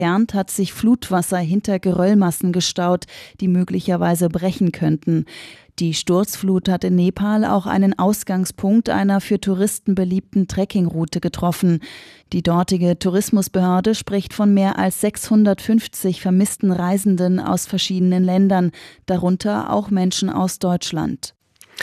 Bernd hat sich Flutwasser hinter Geröllmassen gestaut, die möglicherweise brechen könnten. Die Sturzflut hat in Nepal auch einen Ausgangspunkt einer für Touristen beliebten Trekkingroute getroffen. Die dortige Tourismusbehörde spricht von mehr als 650 vermissten Reisenden aus verschiedenen Ländern, darunter auch Menschen aus Deutschland.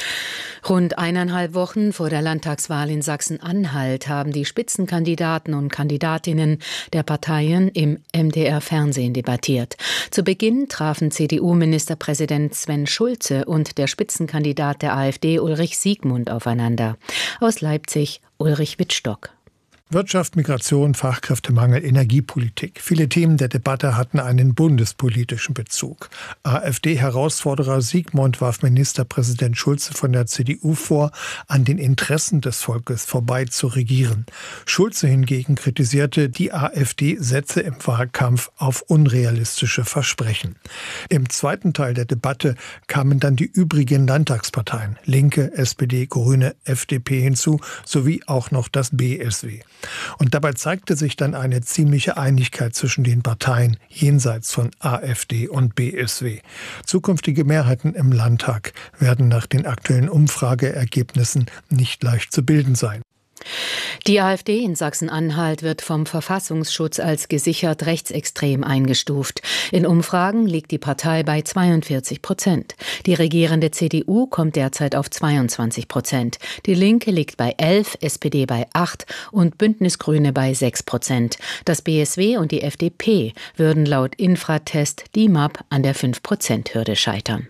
Rund 1,5 Wochen vor der Landtagswahl in Sachsen-Anhalt haben die Spitzenkandidaten und Kandidatinnen der Parteien im MDR-Fernsehen debattiert. Zu Beginn trafen CDU-Ministerpräsident Sven Schulze und der Spitzenkandidat der AfD Ulrich Siegmund aufeinander. Aus Leipzig Ulrich Wittstock. Wirtschaft, Migration, Fachkräftemangel, Energiepolitik. Viele Themen der Debatte hatten einen bundespolitischen Bezug. AfD-Herausforderer Siegmund warf Ministerpräsident Schulze von der CDU vor, an den Interessen des Volkes vorbei zu regieren. Schulze hingegen kritisierte, die AfD setze im Wahlkampf auf unrealistische Versprechen. Im zweiten Teil der Debatte kamen dann die übrigen Landtagsparteien, Linke, SPD, Grüne, FDP hinzu, sowie auch noch das BSW. Und dabei zeigte sich dann eine ziemliche Einigkeit zwischen den Parteien jenseits von AfD und BSW. Zukünftige Mehrheiten im Landtag werden nach den aktuellen Umfrageergebnissen nicht leicht zu bilden sein. Die AfD in Sachsen-Anhalt wird vom Verfassungsschutz als gesichert rechtsextrem eingestuft. In Umfragen liegt die Partei bei 42%. Die regierende CDU kommt derzeit auf 22%. Die Linke liegt bei 11%, SPD bei 8% und Bündnis-Grüne bei 6%. Das BSW und die FDP würden laut Infratest DIMAP an der 5%-Hürde scheitern.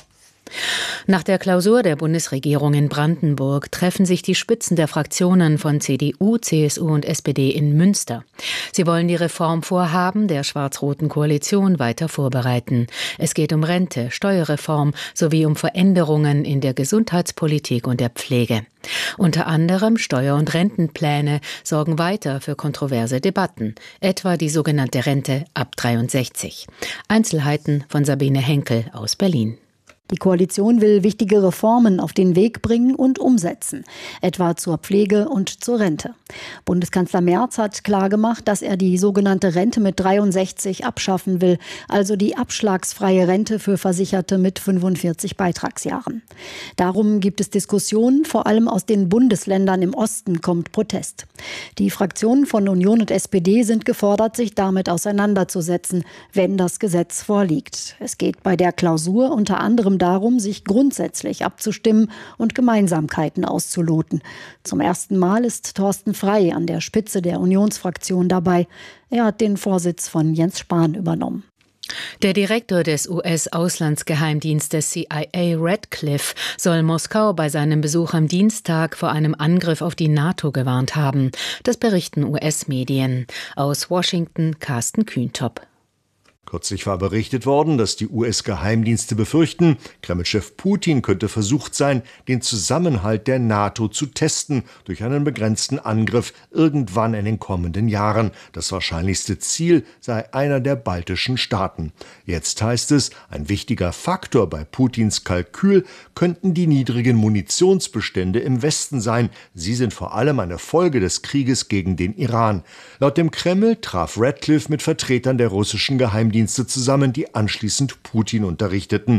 Nach der Klausur der Bundesregierung in Brandenburg treffen sich die Spitzen der Fraktionen von CDU, CSU und SPD in Münster. Sie wollen die Reformvorhaben der schwarz-roten Koalition weiter vorbereiten. Es geht um Rente, Steuerreform sowie um Veränderungen in der Gesundheitspolitik und der Pflege. Unter anderem Steuer- und Rentenpläne sorgen weiter für kontroverse Debatten, etwa die sogenannte Rente ab 63. Einzelheiten von Sabine Henkel aus Berlin. Die Koalition will wichtige Reformen auf den Weg bringen und umsetzen, etwa zur Pflege und zur Rente. Bundeskanzler Merz hat klargemacht, dass er die sogenannte Rente mit 63 abschaffen will, also die abschlagsfreie Rente für Versicherte mit 45 Beitragsjahren. Darum gibt es Diskussionen, vor allem aus den Bundesländern im Osten kommt Protest. Die Fraktionen von Union und SPD sind gefordert, sich damit auseinanderzusetzen, wenn das Gesetz vorliegt. Es geht bei der Klausur unter anderem darum, sich grundsätzlich abzustimmen und Gemeinsamkeiten auszuloten. Zum ersten Mal ist Thorsten Frey an der Spitze der Unionsfraktion dabei. Er hat den Vorsitz von Jens Spahn übernommen. Der Direktor des US-Auslandsgeheimdienstes CIA, Radcliffe, soll Moskau bei seinem Besuch am Dienstag vor einem Angriff auf die NATO gewarnt haben. Das berichten US-Medien. Aus Washington Carsten Kühntop. Kürzlich war berichtet worden, dass die US-Geheimdienste befürchten, Kreml-Chef Putin könnte versucht sein, den Zusammenhalt der NATO zu testen durch einen begrenzten Angriff irgendwann in den kommenden Jahren. Das wahrscheinlichste Ziel sei einer der baltischen Staaten. Jetzt heißt es, ein wichtiger Faktor bei Putins Kalkül könnten die niedrigen Munitionsbestände im Westen sein. Sie sind vor allem eine Folge des Krieges gegen den Iran. Laut dem Kreml traf Radcliffe mit Vertretern der russischen Geheimdienste zusammen, die anschließend Putin unterrichteten.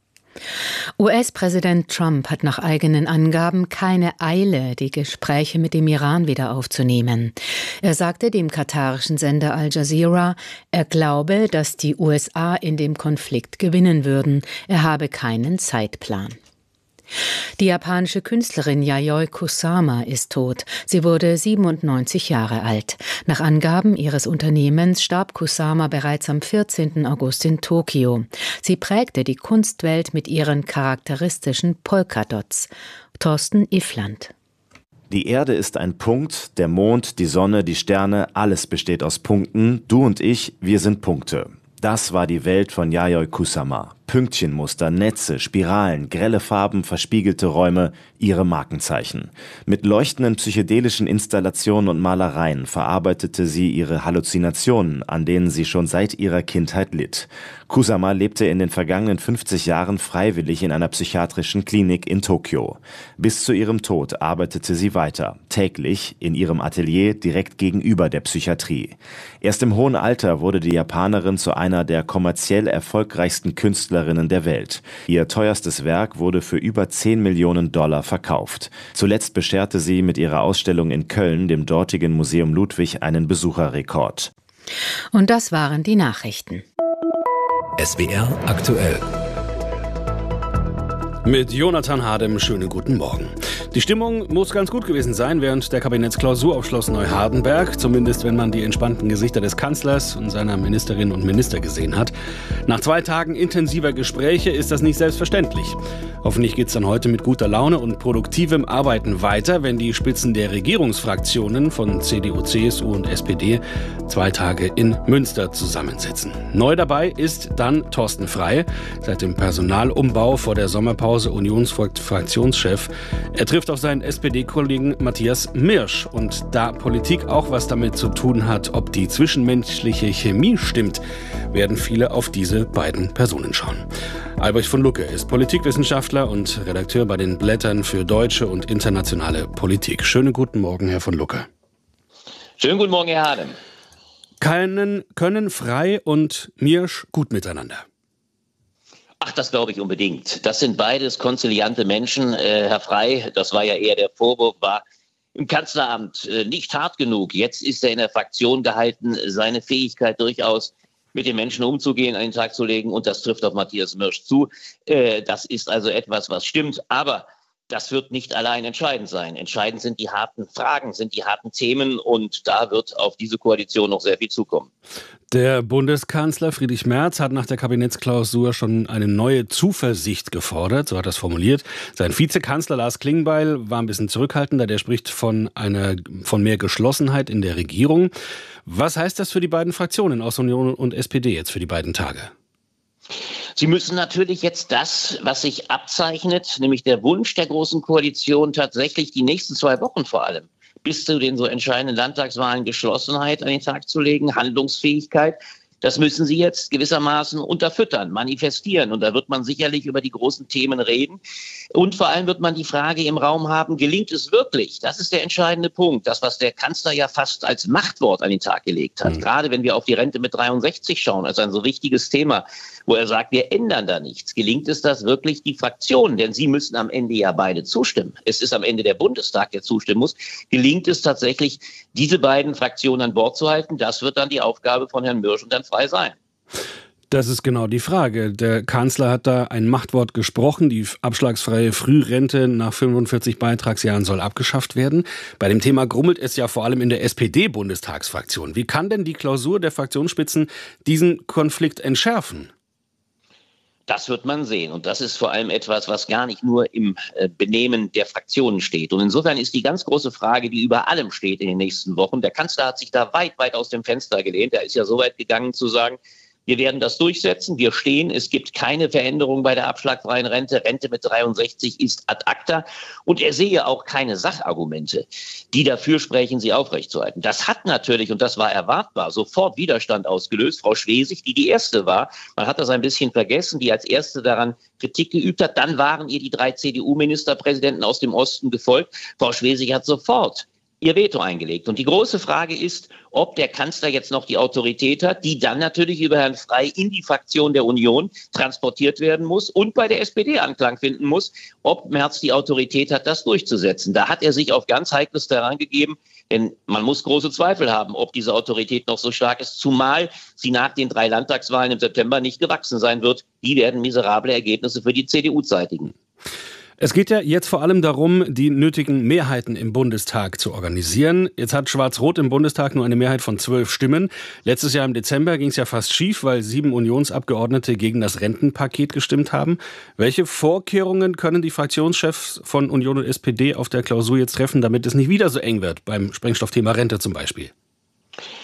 US-Präsident Trump hat nach eigenen Angaben keine Eile, die Gespräche mit dem Iran wieder aufzunehmen. Er sagte dem katarischen Sender Al Jazeera, er glaube, dass die USA in dem Konflikt gewinnen würden. Er habe keinen Zeitplan. Die japanische Künstlerin Yayoi Kusama ist tot. Sie wurde 97 Jahre alt. Nach Angaben ihres Unternehmens starb Kusama bereits am 14. August in Tokio. Sie prägte die Kunstwelt mit ihren charakteristischen Polkadots. Thorsten Iffland. Die Erde ist ein Punkt, der Mond, die Sonne, die Sterne, alles besteht aus Punkten. Du und ich, wir sind Punkte. Das war die Welt von Yayoi Kusama. Pünktchenmuster, Netze, Spiralen, grelle Farben, verspiegelte Räume, ihre Markenzeichen. Mit leuchtenden psychedelischen Installationen und Malereien verarbeitete sie ihre Halluzinationen, an denen sie schon seit ihrer Kindheit litt. Kusama lebte in den vergangenen 50 Jahren freiwillig in einer psychiatrischen Klinik in Tokio. Bis zu ihrem Tod arbeitete sie weiter, täglich in ihrem Atelier direkt gegenüber der Psychiatrie. Erst im hohen Alter wurde die Japanerin zu einer der kommerziell erfolgreichsten Künstlerinnen der Welt. Ihr teuerstes Werk wurde für über 10 Millionen Dollar verkauft. Zuletzt bescherte sie mit ihrer Ausstellung in Köln dem dortigen Museum Ludwig einen Besucherrekord. Und das waren die Nachrichten. SWR aktuell. Mit Jonathan Hadem, schönen guten Morgen. Die Stimmung muss ganz gut gewesen sein während der Kabinettsklausur auf Schloss Neuhardenberg, zumindest wenn man die entspannten Gesichter des Kanzlers und seiner Ministerinnen und Minister gesehen hat. Nach 2 Tagen intensiver Gespräche ist das nicht selbstverständlich. Hoffentlich geht es dann heute mit guter Laune und produktivem Arbeiten weiter, wenn die Spitzen der Regierungsfraktionen von CDU, CSU und SPD 2 Tage in Münster zusammensitzen. Neu dabei ist dann Thorsten Frey, seit dem Personalumbau vor der Sommerpause Unionsfraktionschef. Er trifft auf seinen SPD-Kollegen Matthias Mirsch. Und da Politik auch was damit zu tun hat, ob die zwischenmenschliche Chemie stimmt, werden viele auf diese beiden Personen schauen. Albrecht von Lucke ist Politikwissenschaftler und Redakteur bei den Blättern für deutsche und internationale Politik. Schönen guten Morgen, Herr von Lucke. Schönen guten Morgen, Herr Hadem. Können Frey und Mirsch gut miteinander? Ach, das glaube ich unbedingt. Das sind beides konziliante Menschen. Herr Frey, das war ja eher der Vorwurf, war im Kanzleramt nicht hart genug. Jetzt ist er in der Fraktion gehalten, seine Fähigkeit durchaus mit den Menschen umzugehen, an den Tag zu legen. Und das trifft auf Matthias Mirsch zu. Das ist also etwas, was stimmt. Aber das wird nicht allein entscheidend sein. Entscheidend sind die harten Fragen, sind die harten Themen. Und da wird auf diese Koalition noch sehr viel zukommen. Der Bundeskanzler Friedrich Merz hat nach der Kabinettsklausur schon eine neue Zuversicht gefordert, so hat er es formuliert. Sein Vizekanzler Lars Klingbeil war ein bisschen zurückhaltender, der spricht von mehr Geschlossenheit in der Regierung. Was heißt das für die beiden Fraktionen aus Union und SPD jetzt für die beiden Tage? Sie müssen natürlich jetzt das, was sich abzeichnet, nämlich der Wunsch der Großen Koalition, tatsächlich die nächsten 2 Wochen vor allem bis zu den so entscheidenden Landtagswahlen Geschlossenheit an den Tag zu legen, Handlungsfähigkeit. Das müssen Sie jetzt gewissermaßen unterfüttern, manifestieren. Und da wird man sicherlich über die großen Themen reden. Und vor allem wird man die Frage im Raum haben, gelingt es wirklich? Das ist der entscheidende Punkt. Das, was der Kanzler ja fast als Machtwort an den Tag gelegt hat. Gerade wenn wir auf die Rente mit 63 schauen, als ein so wichtiges Thema, wo er sagt, wir ändern da nichts. Gelingt es das wirklich die Fraktionen? Denn sie müssen am Ende ja beide zustimmen. Es ist am Ende der Bundestag, der zustimmen muss. Gelingt es tatsächlich, diese beiden Fraktionen an Bord zu halten? Das wird dann die Aufgabe von Herrn Mirsch und Herrn Frey sein. Das ist genau die Frage. Der Kanzler hat da ein Machtwort gesprochen. Die abschlagsfreie Frührente nach 45 Beitragsjahren soll abgeschafft werden. Bei dem Thema grummelt es ja vor allem in der SPD-Bundestagsfraktion. Wie kann denn die Klausur der Fraktionsspitzen diesen Konflikt entschärfen? Das wird man sehen. Und das ist vor allem etwas, was gar nicht nur im Benehmen der Fraktionen steht. Und insofern ist die ganz große Frage, die über allem steht in den nächsten Wochen. Der Kanzler hat sich da weit, weit aus dem Fenster gelehnt. Er ist ja so weit gegangen zu sagen, wir werden das durchsetzen. Wir stehen. Es gibt keine Veränderung bei der abschlagfreien Rente. Rente mit 63 ist ad acta. Und er sehe auch keine Sachargumente, die dafür sprechen, sie aufrechtzuerhalten. Das hat natürlich, und das war erwartbar, sofort Widerstand ausgelöst. Frau Schwesig, die erste war, man hat das ein bisschen vergessen, die als erste daran Kritik geübt hat. Dann waren ihr die 3 CDU-Ministerpräsidenten aus dem Osten gefolgt. Frau Schwesig hat sofort ihr Veto eingelegt. Und die große Frage ist, ob der Kanzler jetzt noch die Autorität hat, die dann natürlich über Herrn Frey in die Fraktion der Union transportiert werden muss und bei der SPD Anklang finden muss, ob Merz die Autorität hat, das durchzusetzen. Da hat er sich auf ganz heikles Terrain gegeben, denn man muss große Zweifel haben, ob diese Autorität noch so stark ist, zumal sie nach den 3 Landtagswahlen im September nicht gewachsen sein wird. Die werden miserable Ergebnisse für die CDU zeitigen. Es geht ja jetzt vor allem darum, die nötigen Mehrheiten im Bundestag zu organisieren. Jetzt hat Schwarz-Rot im Bundestag nur eine Mehrheit von 12 Stimmen. Letztes Jahr im Dezember ging es ja fast schief, weil 7 Unionsabgeordnete gegen das Rentenpaket gestimmt haben. Welche Vorkehrungen können die Fraktionschefs von Union und SPD auf der Klausur jetzt treffen, damit es nicht wieder so eng wird beim Sprengstoffthema Rente zum Beispiel?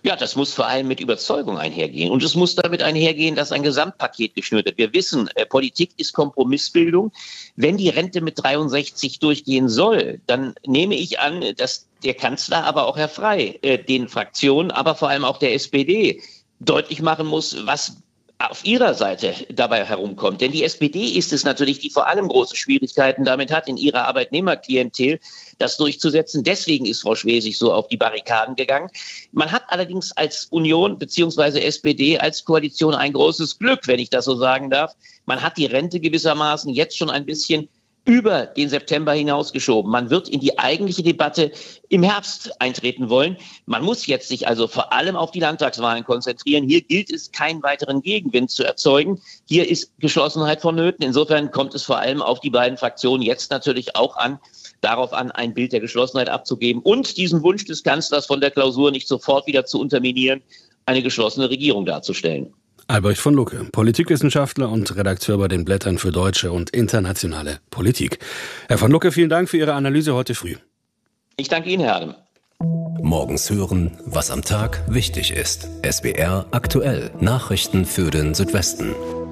Ja, das muss vor allem mit Überzeugung einhergehen. Und es muss damit einhergehen, dass ein Gesamtpaket geschnürt wird. Wir wissen, Politik ist Kompromissbildung. Wenn die Rente mit 63 durchgehen soll, dann nehme ich an, dass der Kanzler, aber auch Herr Frey, den Fraktionen, aber vor allem auch der SPD deutlich machen muss, was auf ihrer Seite dabei herumkommt. Denn die SPD ist es natürlich, die vor allem große Schwierigkeiten damit hat, in ihrer Arbeitnehmerklientel das durchzusetzen. Deswegen ist Frau Schwesig so auf die Barrikaden gegangen. Man hat allerdings als Union bzw. SPD als Koalition ein großes Glück, wenn ich das so sagen darf. Man hat die Rente gewissermaßen jetzt schon ein bisschen über den September hinausgeschoben. Man wird in die eigentliche Debatte im Herbst eintreten wollen. Man muss jetzt sich also vor allem auf die Landtagswahlen konzentrieren. Hier gilt es, keinen weiteren Gegenwind zu erzeugen. Hier ist Geschlossenheit vonnöten. Insofern kommt es vor allem auf die beiden Fraktionen jetzt natürlich auch darauf an, ein Bild der Geschlossenheit abzugeben und diesen Wunsch des Kanzlers von der Klausur nicht sofort wieder zu unterminieren, eine geschlossene Regierung darzustellen. Albrecht von Lucke, Politikwissenschaftler und Redakteur bei den Blättern für deutsche und internationale Politik. Herr von Lucke, vielen Dank für Ihre Analyse heute früh. Ich danke Ihnen, Herr Adem. Morgens hören, was am Tag wichtig ist. SWR aktuell. Nachrichten für den Südwesten.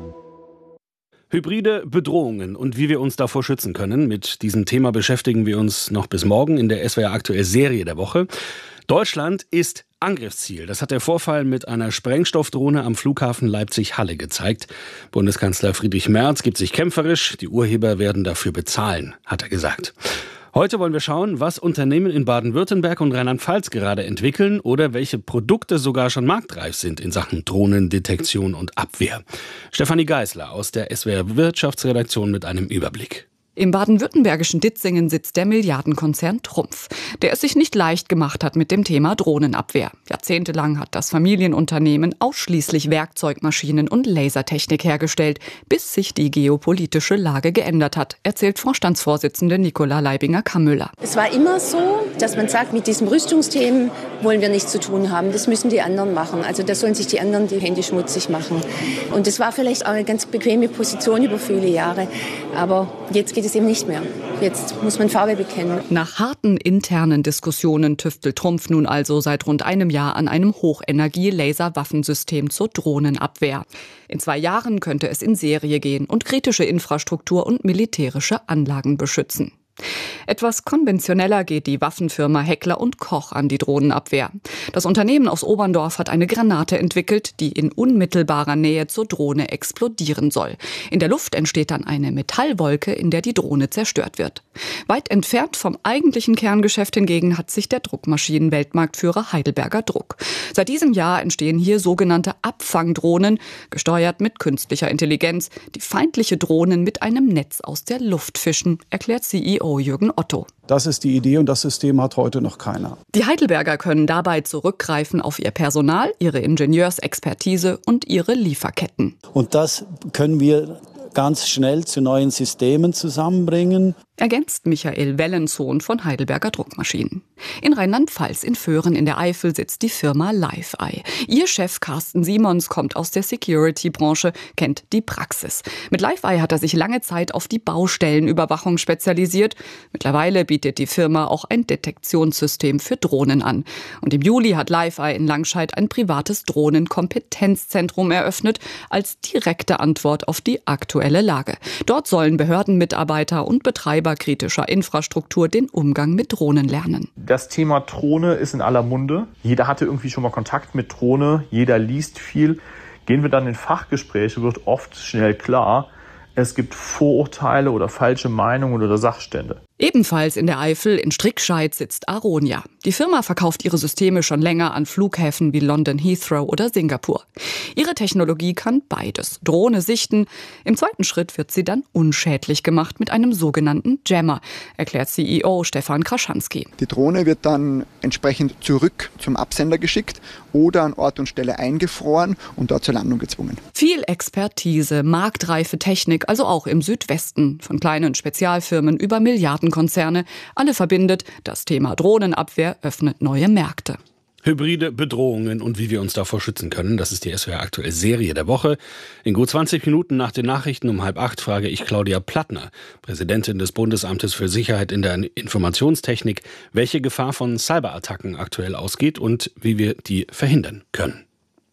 Hybride Bedrohungen und wie wir uns davor schützen können. Mit diesem Thema beschäftigen wir uns noch bis morgen in der SWR aktuell Serie der Woche. Deutschland ist Angriffsziel. Das hat der Vorfall mit einer Sprengstoffdrohne am Flughafen Leipzig-Halle gezeigt. Bundeskanzler Friedrich Merz gibt sich kämpferisch. Die Urheber werden dafür bezahlen, hat er gesagt. Heute wollen wir schauen, was Unternehmen in Baden-Württemberg und Rheinland-Pfalz gerade entwickeln oder welche Produkte sogar schon marktreif sind in Sachen Drohnendetektion und Abwehr. Stefanie Geisler aus der SWR Wirtschaftsredaktion mit einem Überblick. Im baden-württembergischen Ditzingen sitzt der Milliardenkonzern Trumpf, der es sich nicht leicht gemacht hat mit dem Thema Drohnenabwehr. Jahrzehntelang hat das Familienunternehmen ausschließlich Werkzeugmaschinen und Lasertechnik hergestellt, bis sich die geopolitische Lage geändert hat, erzählt Vorstandsvorsitzende Nicola Leibinger-Kammüller. Es war immer so, dass man sagt, mit diesen Rüstungsthemen wollen wir nichts zu tun haben. Das müssen die anderen machen. Also da sollen sich die anderen die Hände schmutzig machen. Und das war vielleicht auch eine ganz bequeme Position über viele Jahre. Aber jetzt geht es eben nicht mehr. Jetzt muss man Farbe bekennen. Nach harten internen Diskussionen tüftelt Trumpf nun also seit rund einem Jahr an einem Hochenergie-Laser-Waffensystem zur Drohnenabwehr. In 2 Jahren könnte es in Serie gehen und kritische Infrastruktur und militärische Anlagen beschützen. Etwas konventioneller geht die Waffenfirma Heckler & Koch an die Drohnenabwehr. Das Unternehmen aus Oberndorf hat eine Granate entwickelt, die in unmittelbarer Nähe zur Drohne explodieren soll. In der Luft entsteht dann eine Metallwolke, in der die Drohne zerstört wird. Weit entfernt vom eigentlichen Kerngeschäft hingegen hat sich der Druckmaschinen-Weltmarktführer Heidelberger Druck. Seit diesem Jahr entstehen hier sogenannte Abfangdrohnen, gesteuert mit künstlicher Intelligenz, die feindliche Drohnen mit einem Netz aus der Luft fischen, erklärt CEO Jürgen Otto. Das ist die Idee und das System hat heute noch keiner. Die Heidelberger können dabei zurückgreifen auf ihr Personal, ihre Ingenieursexpertise und ihre Lieferketten. Und das können wir ganz schnell zu neuen Systemen zusammenbringen. Ergänzt Michael Wellensohn von Heidelberger Druckmaschinen. In Rheinland-Pfalz in Föhren in der Eifel sitzt die Firma Live-Eye. Ihr Chef Carsten Simons kommt aus der Security-Branche, kennt die Praxis. Mit Live-Eye hat er sich lange Zeit auf die Baustellenüberwachung spezialisiert. Mittlerweile bietet die Firma auch ein Detektionssystem für Drohnen an. Und im Juli hat Live-Eye in Langscheid ein privates Drohnenkompetenzzentrum eröffnet, als direkte Antwort auf die aktuelle Lage. Dort sollen Behördenmitarbeiter und Betreiber kritischer Infrastruktur den Umgang mit Drohnen lernen. Das Thema Drohne ist in aller Munde. Jeder hatte irgendwie schon mal Kontakt mit Drohne, jeder liest viel. Gehen wir dann in Fachgespräche, wird oft schnell klar, es gibt Vorurteile oder falsche Meinungen oder Sachstände. Ebenfalls in der Eifel in Strickscheid sitzt Aronia. Die Firma verkauft ihre Systeme schon länger an Flughäfen wie London Heathrow oder Singapur. Ihre Technologie kann beides. Drohne sichten. Im zweiten Schritt wird sie dann unschädlich gemacht mit einem sogenannten Jammer, erklärt CEO Stefan Kraschanski. Die Drohne wird dann entsprechend zurück zum Absender geschickt oder an Ort und Stelle eingefroren und dort zur Landung gezwungen. Viel Expertise, marktreife Technik, also auch im Südwesten. Von kleinen Spezialfirmen über Milliardenkonzerne. Alle verbindet, das Thema Drohnenabwehr öffnet neue Märkte. Hybride Bedrohungen und wie wir uns davor schützen können, das ist die SWR aktuelle Serie der Woche. In gut 20 Minuten nach den Nachrichten um 7:30 frage ich Claudia Plattner, Präsidentin des Bundesamtes für Sicherheit in der Informationstechnik, welche Gefahr von Cyberattacken aktuell ausgeht und wie wir die verhindern können.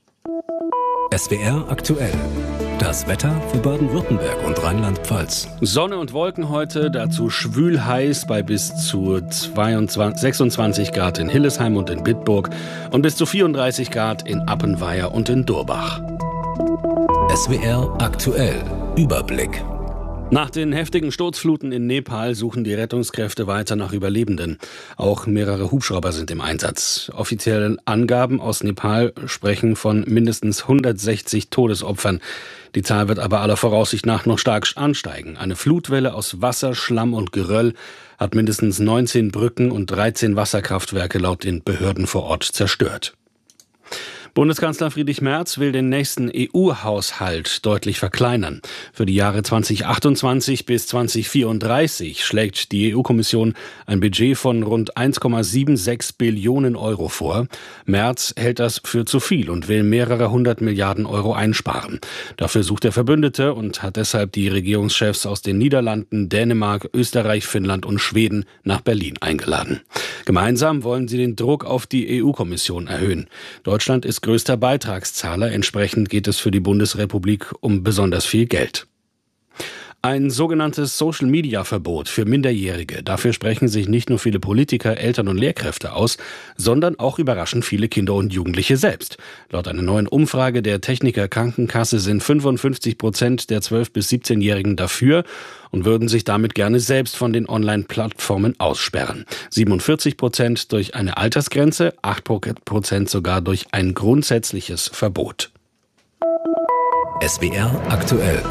SWR aktuell. Das Wetter für Baden-Württemberg und Rheinland-Pfalz. Sonne und Wolken heute, dazu schwül heiß bei bis zu 26 Grad in Hillesheim und in Bitburg und bis zu 34 Grad in Appenweier und in Durbach. SWR aktuell. Überblick. Nach den heftigen Sturzfluten in Nepal suchen die Rettungskräfte weiter nach Überlebenden. Auch mehrere Hubschrauber sind im Einsatz. Offizielle Angaben aus Nepal sprechen von mindestens 160 Todesopfern. Die Zahl wird aber aller Voraussicht nach noch stark ansteigen. Eine Flutwelle aus Wasser, Schlamm und Geröll hat mindestens 19 Brücken und 13 Wasserkraftwerke laut den Behörden vor Ort zerstört. Bundeskanzler Friedrich Merz will den nächsten EU-Haushalt deutlich verkleinern. Für die Jahre 2028 bis 2034 schlägt die EU-Kommission ein Budget von rund 1,76 Billionen Euro vor. Merz hält das für zu viel und will mehrere 100 Milliarden Euro einsparen. Dafür sucht er Verbündete und hat deshalb die Regierungschefs aus den Niederlanden, Dänemark, Österreich, Finnland und Schweden nach Berlin eingeladen. Gemeinsam wollen sie den Druck auf die EU-Kommission erhöhen. Deutschland ist größter Beitragszahler, entsprechend geht es für die Bundesrepublik um besonders viel Geld. Ein sogenanntes Social-Media-Verbot für Minderjährige. Dafür sprechen sich nicht nur viele Politiker, Eltern und Lehrkräfte aus, sondern auch überraschend viele Kinder und Jugendliche selbst. Laut einer neuen Umfrage der Techniker Krankenkasse sind 55% der 12- bis 17-Jährigen dafür und würden sich damit gerne selbst von den Online-Plattformen aussperren. 47% durch eine Altersgrenze, 8% sogar durch ein grundsätzliches Verbot. SWR aktuell.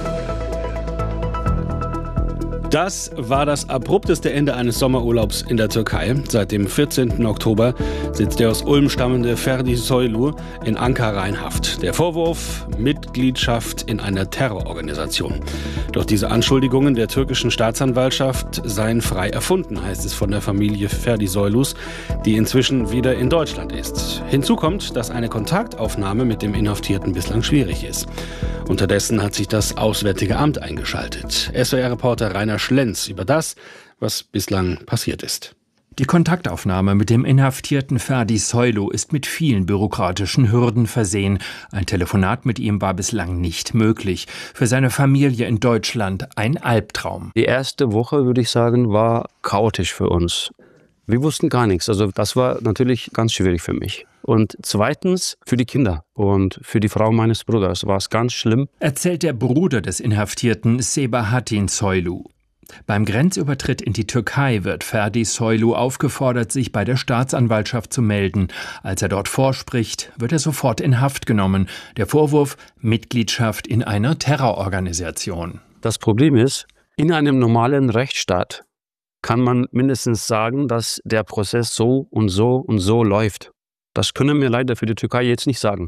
Das war das abrupteste Ende eines Sommerurlaubs in der Türkei. Seit dem 14. Oktober sitzt der aus Ulm stammende Ferdi Soylu in Ankara in Haft. Der Vorwurf: Mitgliedschaft in einer Terrororganisation. Doch diese Anschuldigungen der türkischen Staatsanwaltschaft seien frei erfunden, heißt es von der Familie Ferdi Soylus, die inzwischen wieder in Deutschland ist. Hinzu kommt, dass eine Kontaktaufnahme mit dem Inhaftierten bislang schwierig ist. Unterdessen hat sich das Auswärtige Amt eingeschaltet. SWR-Reporter Rainer Schlenz über das, was bislang passiert ist. Die Kontaktaufnahme mit dem inhaftierten Ferdi Soylu ist mit vielen bürokratischen Hürden versehen. Ein Telefonat mit ihm war bislang nicht möglich. Für seine Familie in Deutschland ein Albtraum. Die erste Woche, würde ich sagen, war chaotisch für uns. Wir wussten gar nichts. Also das war natürlich ganz schwierig für mich. Und zweitens für die Kinder und für die Frau meines Bruders war es ganz schlimm. Erzählt der Bruder des Inhaftierten Sebahattin Soylu. Beim Grenzübertritt in die Türkei wird Ferdi Soylu aufgefordert, sich bei der Staatsanwaltschaft zu melden. Als er dort vorspricht, wird er sofort in Haft genommen. Der Vorwurf: Mitgliedschaft in einer Terrororganisation. Das Problem ist, in einem normalen Rechtsstaat kann man mindestens sagen, dass der Prozess so und so und so läuft. Das können wir leider für die Türkei jetzt nicht sagen.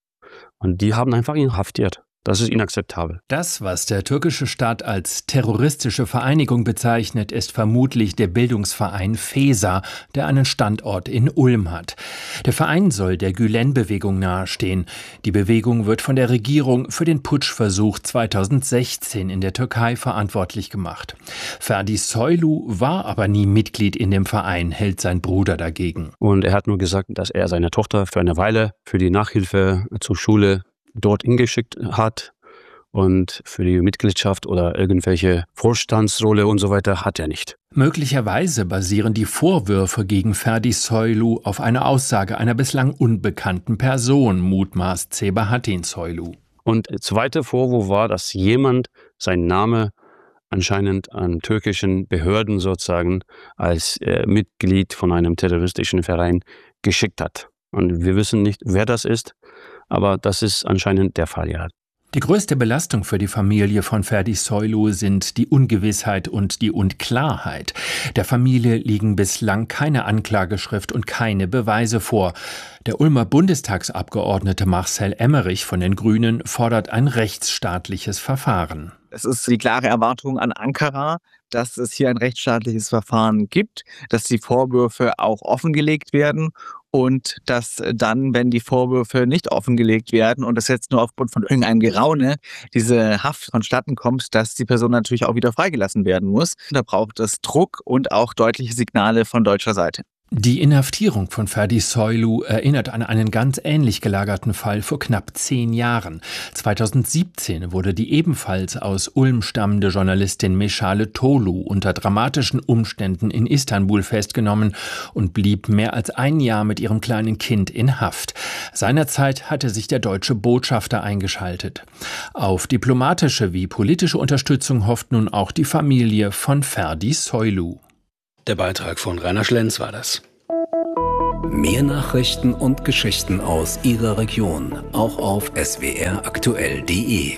Und die haben einfach ihn inhaftiert. Das ist inakzeptabel. Das, was der türkische Staat als terroristische Vereinigung bezeichnet, ist vermutlich der Bildungsverein FESA, der einen Standort in Ulm hat. Der Verein soll der Gülen-Bewegung nahestehen. Die Bewegung wird von der Regierung für den Putschversuch 2016 in der Türkei verantwortlich gemacht. Ferdi Soylu war aber nie Mitglied in dem Verein, hält sein Bruder dagegen. Und er hat nur gesagt, dass er seine Tochter für eine Weile für die Nachhilfe zur Schule dort hingeschickt hat, und für die Mitgliedschaft oder irgendwelche Vorstandsrolle und so weiter hat er nicht. Möglicherweise basieren die Vorwürfe gegen Ferdi Soylu auf einer Aussage einer bislang unbekannten Person, mutmaßt Sebahattin Soylu. Und der zweite Vorwurf war, dass jemand seinen Namen anscheinend an türkischen Behörden sozusagen als Mitglied von einem terroristischen Verein geschickt hat. Und wir wissen nicht, wer das ist. Aber das ist anscheinend der Fall, ja. Die größte Belastung für die Familie von Ferdi Soylu sind die Ungewissheit und die Unklarheit. Der Familie liegen bislang keine Anklageschrift und keine Beweise vor. Der Ulmer Bundestagsabgeordnete Marcel Emmerich von den Grünen fordert ein rechtsstaatliches Verfahren. Es ist die klare Erwartung an Ankara, dass es hier ein rechtsstaatliches Verfahren gibt, dass die Vorwürfe auch offengelegt werden und dass dann, wenn die Vorwürfe nicht offengelegt werden und das jetzt nur aufgrund von irgendeinem Geraune diese Haft vonstatten kommt, dass die Person natürlich auch wieder freigelassen werden muss. Da braucht es Druck und auch deutliche Signale von deutscher Seite. Die Inhaftierung von Ferdi Soylu erinnert an einen ganz ähnlich gelagerten Fall vor knapp 10 Jahren. 2017 wurde die ebenfalls aus Ulm stammende Journalistin Meschale Tolu unter dramatischen Umständen in Istanbul festgenommen und blieb mehr als ein Jahr mit ihrem kleinen Kind in Haft. Seinerzeit hatte sich der deutsche Botschafter eingeschaltet. Auf diplomatische wie politische Unterstützung hofft nun auch die Familie von Ferdi Soylu. Der Beitrag von Rainer Schlenz war das. Mehr Nachrichten und Geschichten aus Ihrer Region, auch auf swraktuell.de.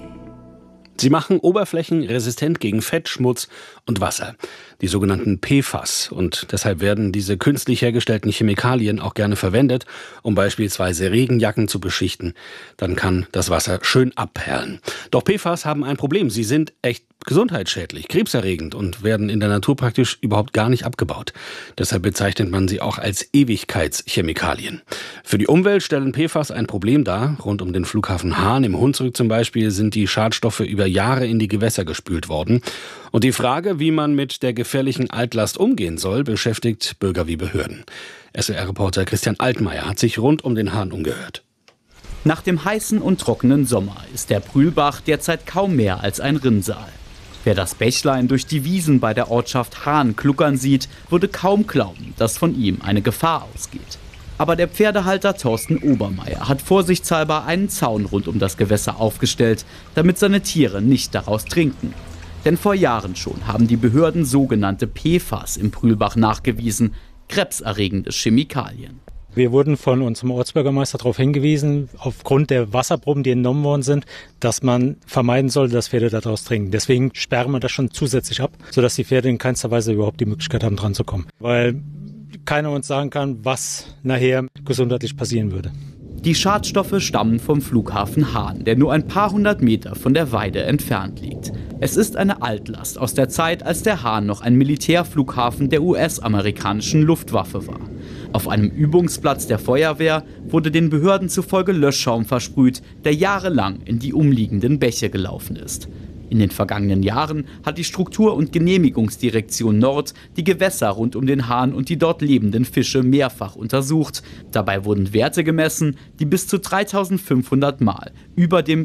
Sie machen Oberflächen resistent gegen Fett, Schmutz und Wasser, die sogenannten PFAS. Und deshalb werden diese künstlich hergestellten Chemikalien auch gerne verwendet, um beispielsweise Regenjacken zu beschichten. Dann kann das Wasser schön abperlen. Doch PFAS haben ein Problem. Sie sind echt gesundheitsschädlich, krebserregend und werden in der Natur praktisch überhaupt gar nicht abgebaut. Deshalb bezeichnet man sie auch als Ewigkeitschemikalien. Für die Umwelt stellen PFAS ein Problem dar. Rund um den Flughafen Hahn im Hunsrück zum Beispiel sind die Schadstoffe über Jahre in die Gewässer gespült worden. Und die Frage, wie man mit der gefährlichen Altlast umgehen soll, beschäftigt Bürger wie Behörden. SWR-Reporter Christian Altmaier hat sich rund um den Hahn umgehört. Nach dem heißen und trockenen Sommer ist der Brühlbach derzeit kaum mehr als ein Rinnsal. Wer das Bächlein durch die Wiesen bei der Ortschaft Hahn kluckern sieht, würde kaum glauben, dass von ihm eine Gefahr ausgeht. Aber der Pferdehalter Thorsten Obermeier hat vorsichtshalber einen Zaun rund um das Gewässer aufgestellt, damit seine Tiere nicht daraus trinken. Denn vor Jahren schon haben die Behörden sogenannte PFAS im Brühlbach nachgewiesen, krebserregende Chemikalien. Wir wurden von unserem Ortsbürgermeister darauf hingewiesen, aufgrund der Wasserproben, die entnommen worden sind, dass man vermeiden soll, dass Pferde daraus trinken. Deswegen sperren wir das schon zusätzlich ab, sodass die Pferde in keinster Weise überhaupt die Möglichkeit haben, dran zu kommen. Weil keiner uns sagen kann, was nachher gesundheitlich passieren würde. Die Schadstoffe stammen vom Flughafen Hahn, der nur ein paar hundert Meter von der Weide entfernt liegt. Es ist eine Altlast aus der Zeit, als der Hahn noch ein Militärflughafen der US-amerikanischen Luftwaffe war. Auf einem Übungsplatz der Feuerwehr wurde den Behörden zufolge Löschschaum versprüht, der jahrelang in die umliegenden Bäche gelaufen ist. In den vergangenen Jahren hat die Struktur- und Genehmigungsdirektion Nord die Gewässer rund um den Hahn und die dort lebenden Fische mehrfach untersucht. Dabei wurden Werte gemessen, die bis zu 3500 Mal über dem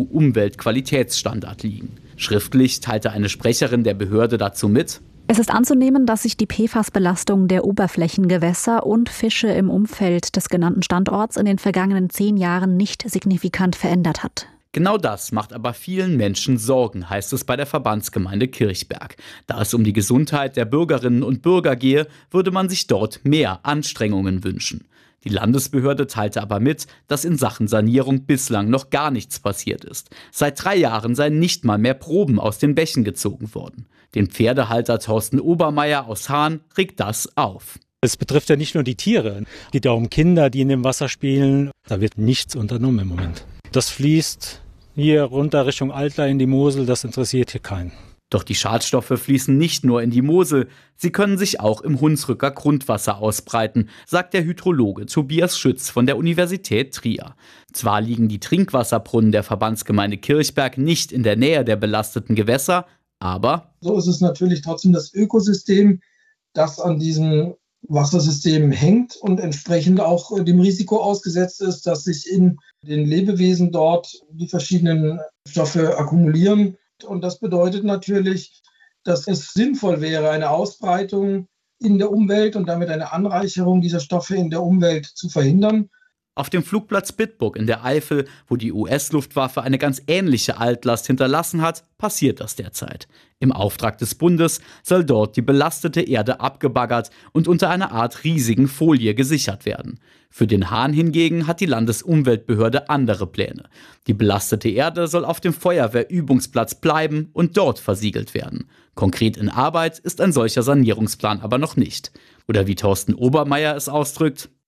EU-Umweltqualitätsstandard liegen. Schriftlich teilte eine Sprecherin der Behörde dazu mit: Es ist anzunehmen, dass sich die PFAS-Belastung der Oberflächengewässer und Fische im Umfeld des genannten Standorts in den vergangenen 10 Jahren nicht signifikant verändert hat. Genau das macht aber vielen Menschen Sorgen, heißt es bei der Verbandsgemeinde Kirchberg. Da es um die Gesundheit der Bürgerinnen und Bürger gehe, würde man sich dort mehr Anstrengungen wünschen. Die Landesbehörde teilte aber mit, dass in Sachen Sanierung bislang noch gar nichts passiert ist. Seit 3 Jahren seien nicht mal mehr Proben aus den Bächen gezogen worden. Den Pferdehalter Thorsten Obermeier aus Hahn regt das auf. Es betrifft ja nicht nur die Tiere. Es geht ja um Kinder, die in dem Wasser spielen. Da wird nichts unternommen im Moment. Das fließt hier runter Richtung Altla in die Mosel, das interessiert hier keinen. Doch die Schadstoffe fließen nicht nur in die Mosel, sie können sich auch im Hunsrücker Grundwasser ausbreiten, sagt der Hydrologe Tobias Schütz von der Universität Trier. Zwar liegen die Trinkwasserbrunnen der Verbandsgemeinde Kirchberg nicht in der Nähe der belasteten Gewässer, aber so ist es natürlich trotzdem das Ökosystem, das an diesem Wassersystem hängt und entsprechend auch dem Risiko ausgesetzt ist, dass sich in den Lebewesen dort die verschiedenen Stoffe akkumulieren. Und das bedeutet natürlich, dass es sinnvoll wäre, eine Ausbreitung in der Umwelt und damit eine Anreicherung dieser Stoffe in der Umwelt zu verhindern. Auf dem Flugplatz Bitburg in der Eifel, wo die US-Luftwaffe eine ganz ähnliche Altlast hinterlassen hat, passiert das derzeit. Im Auftrag des Bundes soll dort die belastete Erde abgebaggert und unter einer Art riesigen Folie gesichert werden. Für den Hahn hingegen hat die Landesumweltbehörde andere Pläne. Die belastete Erde soll auf dem Feuerwehrübungsplatz bleiben und dort versiegelt werden. Konkret in Arbeit ist ein solcher Sanierungsplan aber noch nicht. Oder wie Thorsten Obermeier es ausdrückt: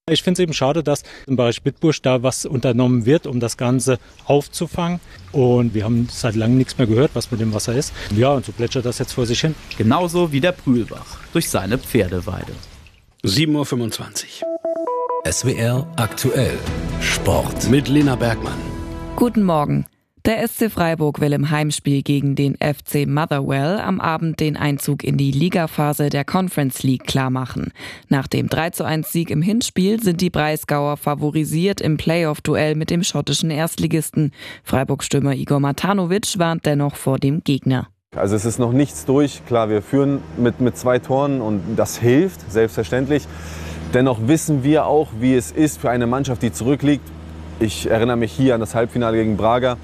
Ich finde es eben schade, dass im Bereich Bitburg da was unternommen wird, um das Ganze aufzufangen. Und wir haben seit langem nichts mehr gehört, was mit dem Wasser ist. Ja, und so plätschert das jetzt vor sich hin. Genauso wie der Brühlbach durch seine Pferdeweide. 7.25 Uhr. SWR aktuell Sport. Mit Lena Bergmann. Guten Morgen. Der SC Freiburg will im Heimspiel gegen den FC Motherwell am Abend den Einzug in die Ligaphase der Conference League klarmachen. Nach dem 3:1-Sieg im Hinspiel sind die Breisgauer favorisiert im Playoff-Duell mit dem schottischen Erstligisten. Freiburg-Stürmer Igor Matanovic warnt dennoch vor dem Gegner. Also es ist noch nichts durch. Klar, wir führen mit 2 Toren und das hilft, selbstverständlich. Dennoch wissen wir auch, wie es ist für eine Mannschaft, die zurückliegt. Ich erinnere mich hier an das Halbfinale gegen Braga.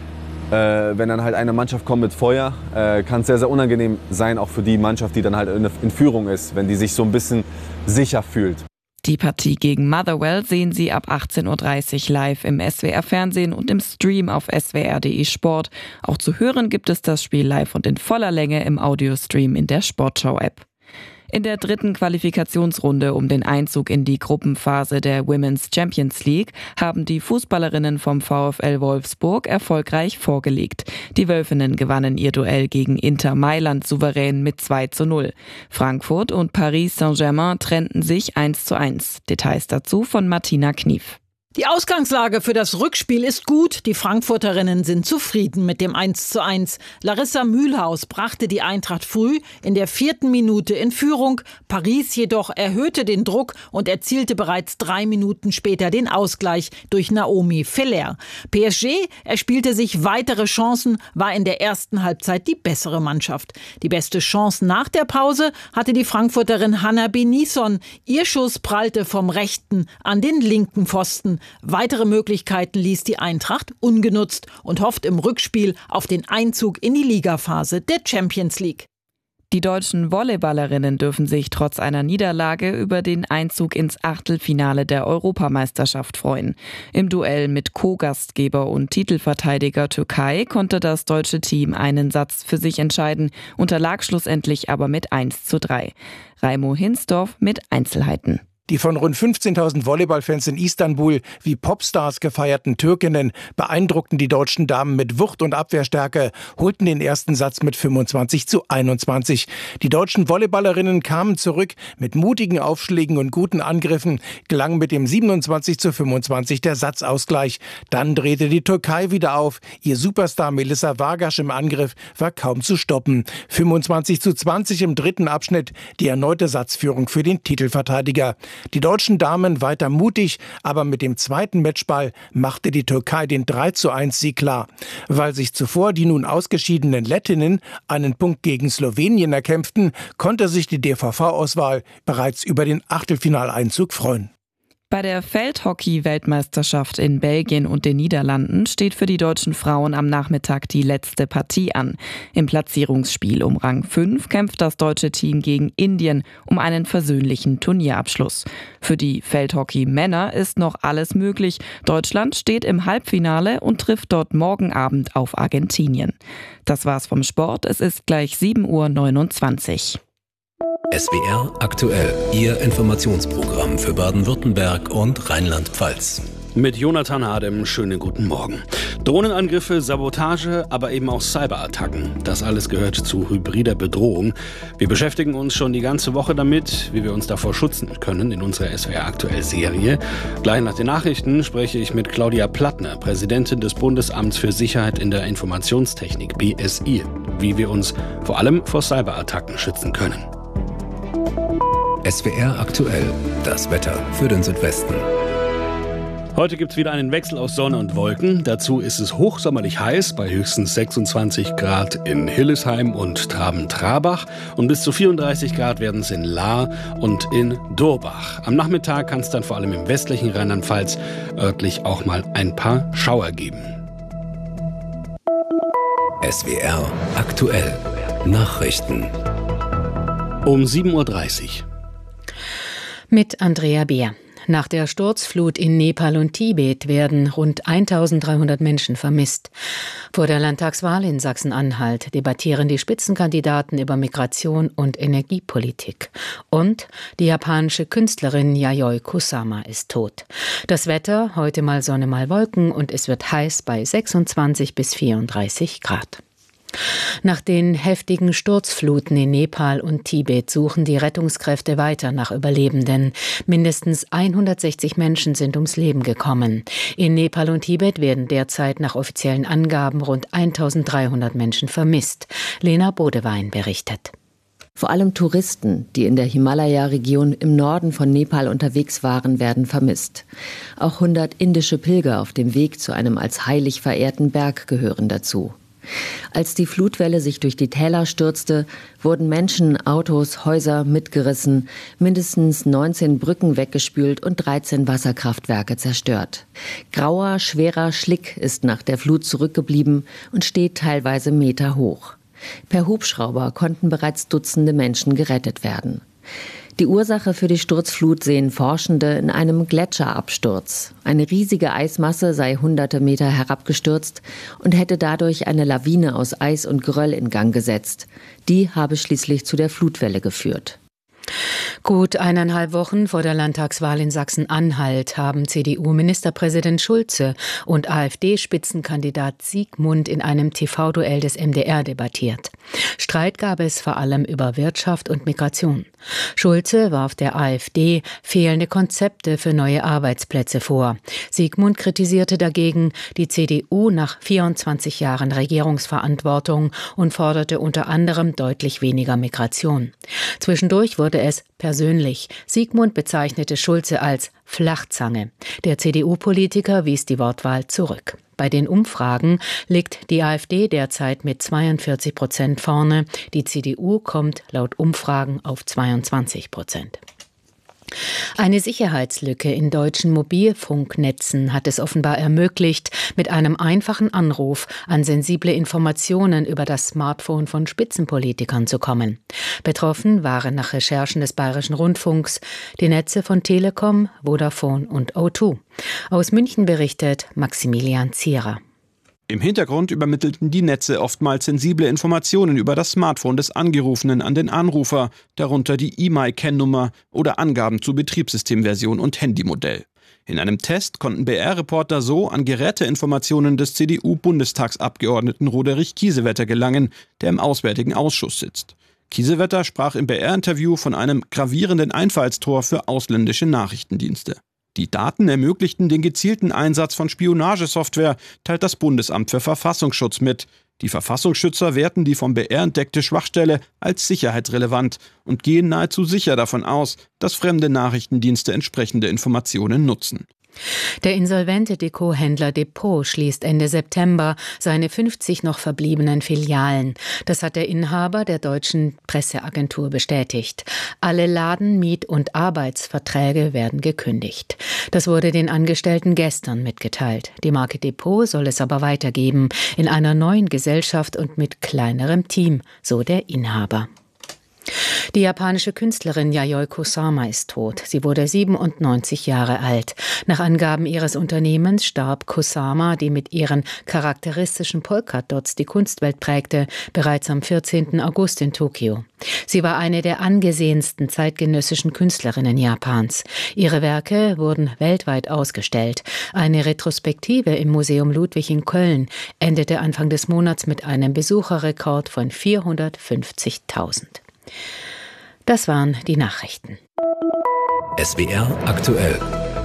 Wenn dann halt eine Mannschaft kommt mit Feuer, kann es sehr, sehr unangenehm sein, auch für die Mannschaft, die dann halt in Führung ist, wenn die sich so ein bisschen sicher fühlt. Die Partie gegen Motherwell sehen Sie ab 18.30 Uhr live im SWR-Fernsehen und im Stream auf swr.de Sport. Auch zu hören gibt es das Spiel live und in voller Länge im Audiostream in der Sportschau-App. In der 3. Qualifikationsrunde um den Einzug in die Gruppenphase der Women's Champions League haben die Fußballerinnen vom VfL Wolfsburg erfolgreich vorgelegt. Die Wölfinnen gewannen ihr Duell gegen Inter Mailand souverän mit 2:0. Frankfurt und Paris Saint-Germain trennten sich 1:1. Details dazu von Martina Knief. Die Ausgangslage für das Rückspiel ist gut. Die Frankfurterinnen sind zufrieden mit dem 1:1. Larissa Mühlhaus brachte die Eintracht früh in der 4. Minute in Führung. Paris jedoch erhöhte den Druck und erzielte bereits 3 Minuten später den Ausgleich durch Naomi Feller. PSG erspielte sich weitere Chancen, war in der ersten Halbzeit die bessere Mannschaft. Die beste Chance nach der Pause hatte die Frankfurterin Hannah Benison. Ihr Schuss prallte vom rechten an den linken Pfosten. Weitere Möglichkeiten ließ die Eintracht ungenutzt und hofft im Rückspiel auf den Einzug in die Ligaphase der Champions League. Die deutschen Volleyballerinnen dürfen sich trotz einer Niederlage über den Einzug ins Achtelfinale der Europameisterschaft freuen. Im Duell mit Co-Gastgeber und Titelverteidiger Türkei konnte das deutsche Team einen Satz für sich entscheiden, unterlag schlussendlich aber mit 1:3. Raimo Hinsdorf mit Einzelheiten. Die von rund 15.000 Volleyballfans in Istanbul wie Popstars gefeierten Türkinnen beeindruckten die deutschen Damen mit Wucht und Abwehrstärke, holten den ersten Satz mit 25:21. Die deutschen Volleyballerinnen kamen zurück mit mutigen Aufschlägen und guten Angriffen, gelang mit dem 27:25 der Satzausgleich. Dann drehte die Türkei wieder auf. Ihr Superstar Melissa Vargas im Angriff war kaum zu stoppen. 25:20 im 3. Abschnitt, die erneute Satzführung für den Titelverteidiger. Die deutschen Damen weiter mutig, aber mit dem 2. Matchball machte die Türkei den 3:1-Sieg klar. Weil sich zuvor die nun ausgeschiedenen Lettinnen einen Punkt gegen Slowenien erkämpften, konnte sich die DVV-Auswahl bereits über den Achtelfinaleinzug freuen. Bei der Feldhockey-Weltmeisterschaft in Belgien und den Niederlanden steht für die deutschen Frauen am Nachmittag die letzte Partie an. Im Platzierungsspiel um Rang 5 kämpft das deutsche Team gegen Indien um einen versöhnlichen Turnierabschluss. Für die Feldhockey-Männer ist noch alles möglich. Deutschland steht im Halbfinale und trifft dort morgen Abend auf Argentinien. Das war's vom Sport. Es ist gleich 7:29 Uhr. SWR aktuell, Ihr Informationsprogramm für Baden-Württemberg und Rheinland-Pfalz. Mit Jonathan Hadem, schönen guten Morgen. Drohnenangriffe, Sabotage, aber eben auch Cyberattacken. Das alles gehört zu hybrider Bedrohung. Wir beschäftigen uns schon die ganze Woche damit, wie wir uns davor schützen können in unserer SWR aktuell Serie. Gleich nach den Nachrichten spreche ich mit Claudia Plattner, Präsidentin des Bundesamts für Sicherheit in der Informationstechnik, BSI, wie wir uns vor allem vor Cyberattacken schützen können. SWR aktuell, das Wetter für den Südwesten. Heute gibt es wieder einen Wechsel aus Sonne und Wolken. Dazu ist es hochsommerlich heiß bei höchstens 26 Grad in Hillesheim und Traben-Trarbach. Und bis zu 34 Grad werden es in Lahr und in Durbach. Am Nachmittag kann es dann vor allem im westlichen Rheinland-Pfalz örtlich auch mal ein paar Schauer geben. SWR aktuell, Nachrichten. Um 7:30 Uhr. Mit Andrea Beer. Nach der Sturzflut in Nepal und Tibet werden rund 1300 Menschen vermisst. Vor der Landtagswahl in Sachsen-Anhalt debattieren die Spitzenkandidaten über Migration und Energiepolitik. Und die japanische Künstlerin Yayoi Kusama ist tot. Das Wetter, heute mal Sonne, mal Wolken und es wird heiß bei 26 bis 34 Grad. Nach den heftigen Sturzfluten in Nepal und Tibet suchen die Rettungskräfte weiter nach Überlebenden. Mindestens 160 Menschen sind ums Leben gekommen. In Nepal und Tibet werden derzeit nach offiziellen Angaben rund 1300 Menschen vermisst. Lena Bodewein berichtet. Vor allem Touristen, die in der Himalaya-Region im Norden von Nepal unterwegs waren, werden vermisst. Auch 100 indische Pilger auf dem Weg zu einem als heilig verehrten Berg gehören dazu. Als die Flutwelle sich durch die Täler stürzte, wurden Menschen, Autos, Häuser mitgerissen, mindestens 19 Brücken weggespült und 13 Wasserkraftwerke zerstört. Grauer, schwerer Schlick ist nach der Flut zurückgeblieben und steht teilweise Meter hoch. Per Hubschrauber konnten bereits Dutzende Menschen gerettet werden. Die Ursache für die Sturzflut sehen Forschende in einem Gletscherabsturz. Eine riesige Eismasse sei hunderte Meter herabgestürzt und hätte dadurch eine Lawine aus Eis und Geröll in Gang gesetzt. Die habe schließlich zu der Flutwelle geführt. Gut 1,5 Wochen vor der Landtagswahl in Sachsen-Anhalt haben CDU-Ministerpräsident Schulze und AfD-Spitzenkandidat Siegmund in einem TV-Duell des MDR debattiert. Streit gab es vor allem über Wirtschaft und Migration. Schulze warf der AfD fehlende Konzepte für neue Arbeitsplätze vor. Siegmund kritisierte dagegen die CDU nach 24 Jahren Regierungsverantwortung und forderte unter anderem deutlich weniger Migration. Zwischendurch wurde es persönlich. Siegmund bezeichnete Schulze als Flachzange. Der CDU-Politiker wies die Wortwahl zurück. Bei den Umfragen liegt die AfD derzeit mit 42% vorne. Die CDU kommt laut Umfragen auf 22%. Eine Sicherheitslücke in deutschen Mobilfunknetzen hat es offenbar ermöglicht, mit einem einfachen Anruf an sensible Informationen über das Smartphone von Spitzenpolitikern zu kommen. Betroffen waren nach Recherchen des Bayerischen Rundfunks die Netze von Telekom, Vodafone und O2. Aus München berichtet Maximilian Zierer. Im Hintergrund übermittelten die Netze oftmals sensible Informationen über das Smartphone des Angerufenen an den Anrufer, darunter die E-Mail-Kennnummer oder Angaben zu Betriebssystemversion und Handymodell. In einem Test konnten BR-Reporter so an Geräteinformationen des CDU-Bundestagsabgeordneten Roderich Kiesewetter gelangen, der im Auswärtigen Ausschuss sitzt. Kiesewetter sprach im BR-Interview von einem gravierenden Einfallstor für ausländische Nachrichtendienste. Die Daten ermöglichten den gezielten Einsatz von Spionagesoftware, teilt das Bundesamt für Verfassungsschutz mit. Die Verfassungsschützer werten die vom BR entdeckte Schwachstelle als sicherheitsrelevant und gehen nahezu sicher davon aus, dass fremde Nachrichtendienste entsprechende Informationen nutzen. Der insolvente Dekohändler Depot schließt Ende September seine 50 noch verbliebenen Filialen. Das hat der Inhaber der deutschen Presseagentur bestätigt. Alle Laden-, Miet- und Arbeitsverträge werden gekündigt. Das wurde den Angestellten gestern mitgeteilt. Die Marke Depot soll es aber weitergeben, in einer neuen Gesellschaft und mit kleinerem Team, so der Inhaber. Die japanische Künstlerin Yayoi Kusama ist tot. Sie wurde 97 Jahre alt. Nach Angaben ihres Unternehmens starb Kusama, die mit ihren charakteristischen Polka-Dots die Kunstwelt prägte, bereits am 14. August in Tokio. Sie war eine der angesehensten zeitgenössischen Künstlerinnen Japans. Ihre Werke wurden weltweit ausgestellt. Eine Retrospektive im Museum Ludwig in Köln endete Anfang des Monats mit einem Besucherrekord von 450.000. Das waren die Nachrichten. SWR aktuell.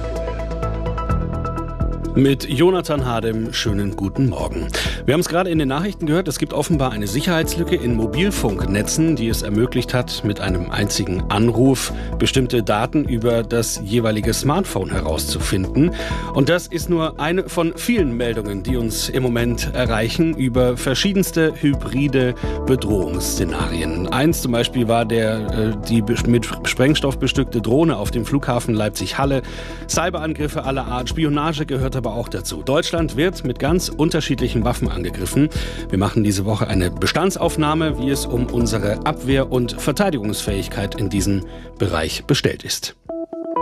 Mit Jonathan Hadem, schönen guten Morgen. Wir haben es gerade in den Nachrichten gehört, es gibt offenbar eine Sicherheitslücke in Mobilfunknetzen, die es ermöglicht hat, mit einem einzigen Anruf bestimmte Daten über das jeweilige Smartphone herauszufinden. Und das ist nur eine von vielen Meldungen, die uns im Moment erreichen über verschiedenste hybride Bedrohungsszenarien. Eins zum Beispiel war die mit Sprengstoff bestückte Drohne auf dem Flughafen Leipzig-Halle. Cyberangriffe aller Art, Spionage gehört aber auch dazu. Deutschland wird mit ganz unterschiedlichen Waffen angegriffen. Wir machen diese Woche eine Bestandsaufnahme, wie es um unsere Abwehr- und Verteidigungsfähigkeit in diesem Bereich bestellt ist.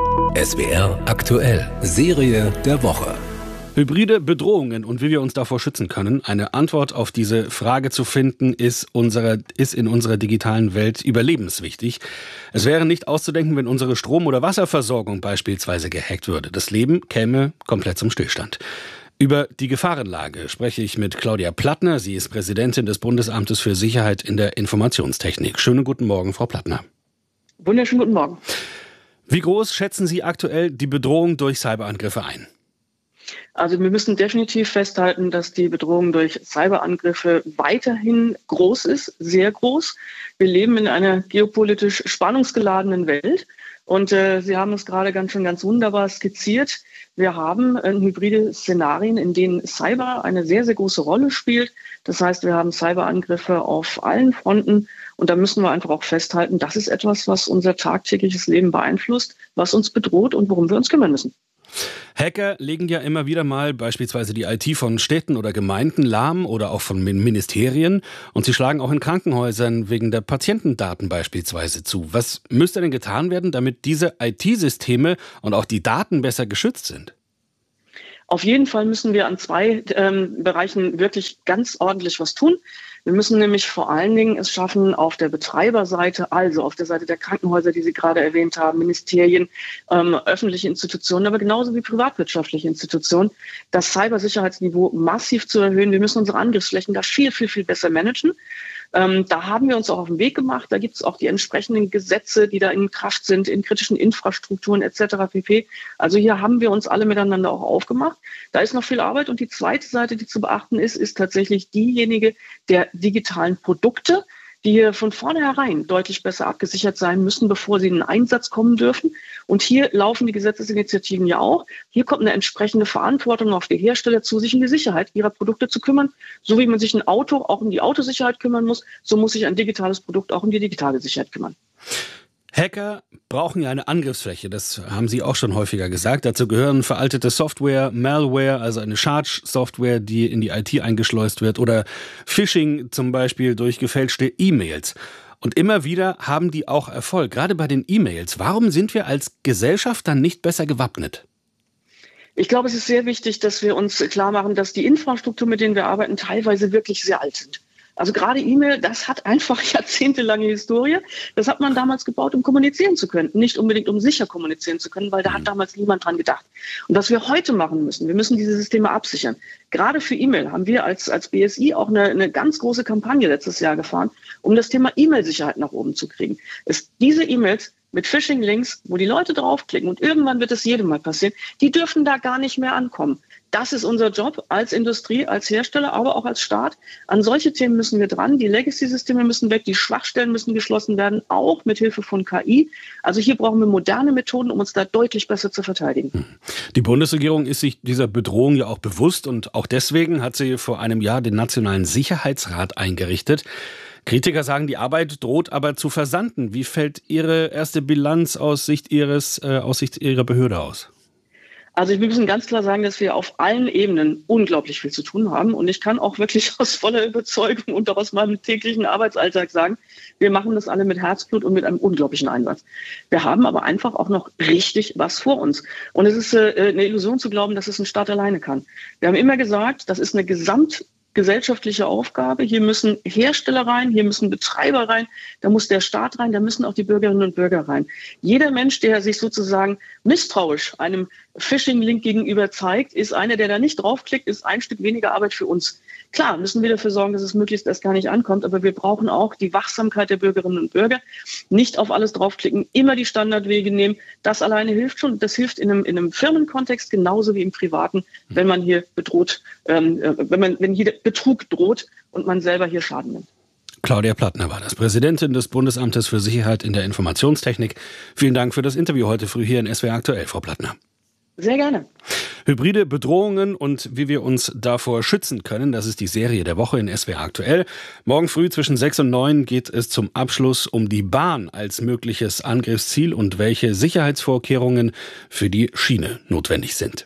SWR aktuell, Serie der Woche. Hybride Bedrohungen und wie wir uns davor schützen können. Eine Antwort auf diese Frage zu finden, ist in unserer digitalen Welt überlebenswichtig. Es wäre nicht auszudenken, wenn unsere Strom- oder Wasserversorgung beispielsweise gehackt würde. Das Leben käme komplett zum Stillstand. Über die Gefahrenlage spreche ich mit Claudia Plattner. Sie ist Präsidentin des Bundesamtes für Sicherheit in der Informationstechnik. Schönen guten Morgen, Frau Plattner. Wunderschönen guten Morgen. Wie groß schätzen Sie aktuell die Bedrohung durch Cyberangriffe ein? Also wir müssen definitiv festhalten, dass die Bedrohung durch Cyberangriffe weiterhin groß ist, sehr groß. Wir leben in einer geopolitisch spannungsgeladenen Welt und Sie haben es gerade ganz wunderbar skizziert. Wir haben hybride Szenarien, in denen Cyber eine sehr, sehr große Rolle spielt. Das heißt, wir haben Cyberangriffe auf allen Fronten und da müssen wir einfach auch festhalten, das ist etwas, was unser tagtägliches Leben beeinflusst, was uns bedroht und worum wir uns kümmern müssen. Hacker legen ja immer wieder mal beispielsweise die IT von Städten oder Gemeinden lahm oder auch von Ministerien und sie schlagen auch in Krankenhäusern wegen der Patientendaten beispielsweise zu. Was müsste denn getan werden, damit diese IT-Systeme und auch die Daten besser geschützt sind? Auf jeden Fall müssen wir an zwei Bereichen wirklich ganz ordentlich was tun. Wir müssen nämlich vor allen Dingen es schaffen, auf der Betreiberseite, also auf der Seite der Krankenhäuser, die Sie gerade erwähnt haben, Ministerien, öffentliche Institutionen, aber genauso wie privatwirtschaftliche Institutionen, das Cybersicherheitsniveau massiv zu erhöhen. Wir müssen unsere Angriffsflächen da viel besser managen. Da haben wir uns auch auf den Weg gemacht. Da gibt es auch die entsprechenden Gesetze, die da in Kraft sind, in kritischen Infrastrukturen etc. pp. Also hier haben wir uns alle miteinander auch aufgemacht. Da ist noch viel Arbeit. Und die zweite Seite, die zu beachten ist tatsächlich diejenige der digitalen Produkte, die hier von vornherein deutlich besser abgesichert sein müssen, bevor sie in den Einsatz kommen dürfen. Und hier laufen die Gesetzesinitiativen ja auch. Hier kommt eine entsprechende Verantwortung auf die Hersteller zu, sich um die Sicherheit ihrer Produkte zu kümmern. So wie man sich ein Auto auch um die Autosicherheit kümmern muss, so muss sich ein digitales Produkt auch um die digitale Sicherheit kümmern. Hacker brauchen ja eine Angriffsfläche, das haben Sie auch schon häufiger gesagt. Dazu gehören veraltete Software, Malware, also eine Charge-Software, die in die IT eingeschleust wird, oder Phishing zum Beispiel durch gefälschte E-Mails. Und immer wieder haben die auch Erfolg, gerade bei den E-Mails. Warum sind wir als Gesellschaft dann nicht besser gewappnet? Ich glaube, es ist sehr wichtig, dass wir uns klar machen, dass die Infrastruktur, mit denen wir arbeiten, teilweise wirklich sehr alt sind. Also gerade E-Mail, das hat einfach jahrzehntelange Historie. Das hat man damals gebaut, um kommunizieren zu können. Nicht unbedingt, um sicher kommunizieren zu können, weil da hat damals niemand dran gedacht. Und was wir heute machen müssen, wir müssen diese Systeme absichern. Gerade für E-Mail haben wir als BSI auch eine ganz große Kampagne letztes Jahr gefahren, um das Thema E-Mail-Sicherheit nach oben zu kriegen. Diese E-Mails mit Phishing-Links, wo die Leute draufklicken und irgendwann wird es jedem mal passieren, die dürfen da gar nicht mehr ankommen. Das ist unser Job als Industrie, als Hersteller, aber auch als Staat. An solche Themen müssen wir dran. Die Legacy-Systeme müssen weg, die Schwachstellen müssen geschlossen werden, auch mit Hilfe von KI. Also hier brauchen wir moderne Methoden, um uns da deutlich besser zu verteidigen. Die Bundesregierung ist sich dieser Bedrohung ja auch bewusst und auch deswegen hat sie vor einem Jahr den Nationalen Sicherheitsrat eingerichtet. Kritiker sagen, die Arbeit droht aber zu versanden. Wie fällt Ihre erste Bilanz aus Sicht Ihrer Behörde aus? Also wir müssen ganz klar sagen, dass wir auf allen Ebenen unglaublich viel zu tun haben. Und ich kann auch wirklich aus voller Überzeugung und auch aus meinem täglichen Arbeitsalltag sagen, wir machen das alle mit Herzblut und mit einem unglaublichen Einsatz. Wir haben aber einfach auch noch richtig was vor uns. Und es ist eine Illusion zu glauben, dass es ein Staat alleine kann. Wir haben immer gesagt, das ist eine gesamtgesellschaftliche Aufgabe. Hier müssen Hersteller rein, hier müssen Betreiber rein, da muss der Staat rein, da müssen auch die Bürgerinnen und Bürger rein. Jeder Mensch, der sich sozusagen misstrauisch einem Phishing-Link gegenüber zeigt, ist einer, der da nicht draufklickt, ist ein Stück weniger Arbeit für uns. Klar, müssen wir dafür sorgen, dass es möglichst erst gar nicht ankommt, aber wir brauchen auch die Wachsamkeit der Bürgerinnen und Bürger. Nicht auf alles draufklicken, immer die Standardwege nehmen. Das alleine hilft schon. Das hilft in einem Firmenkontext genauso wie im Privaten, wenn man hier bedroht, wenn hier Betrug droht und man selber hier Schaden nimmt. Claudia Plattner war das, Präsidentin des Bundesamtes für Sicherheit in der Informationstechnik. Vielen Dank für das Interview heute früh hier in SWR aktuell, Frau Plattner. Sehr gerne. Hybride Bedrohungen und wie wir uns davor schützen können, das ist die Serie der Woche in SWR aktuell. Morgen früh zwischen 6 und 9 geht es zum Abschluss um die Bahn als mögliches Angriffsziel und welche Sicherheitsvorkehrungen für die Schiene notwendig sind.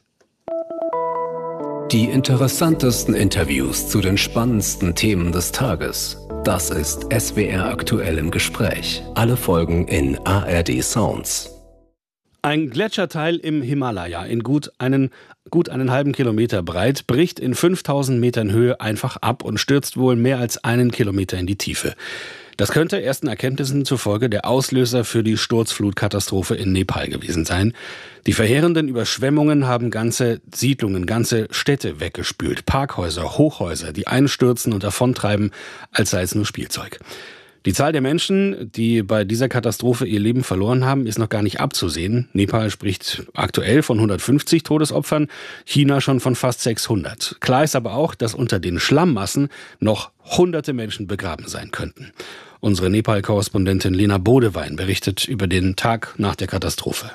Die interessantesten Interviews zu den spannendsten Themen des Tages. Das ist SWR aktuell im Gespräch. Alle Folgen in ARD Sounds. Ein Gletscherteil im Himalaya, gut einen halben Kilometer breit, bricht in 5000 Metern Höhe einfach ab und stürzt wohl mehr als 1 Kilometer in die Tiefe. Das könnte ersten Erkenntnissen zufolge der Auslöser für die Sturzflutkatastrophe in Nepal gewesen sein. Die verheerenden Überschwemmungen haben ganze Siedlungen, ganze Städte weggespült. Parkhäuser, Hochhäuser, die einstürzen und davontreiben, als sei es nur Spielzeug. Die Zahl der Menschen, die bei dieser Katastrophe ihr Leben verloren haben, ist noch gar nicht abzusehen. Nepal spricht aktuell von 150 Todesopfern, China schon von fast 600. Klar ist aber auch, dass unter den Schlammmassen noch hunderte Menschen begraben sein könnten. Unsere Nepal-Korrespondentin Lena Bodewein berichtet über den Tag nach der Katastrophe.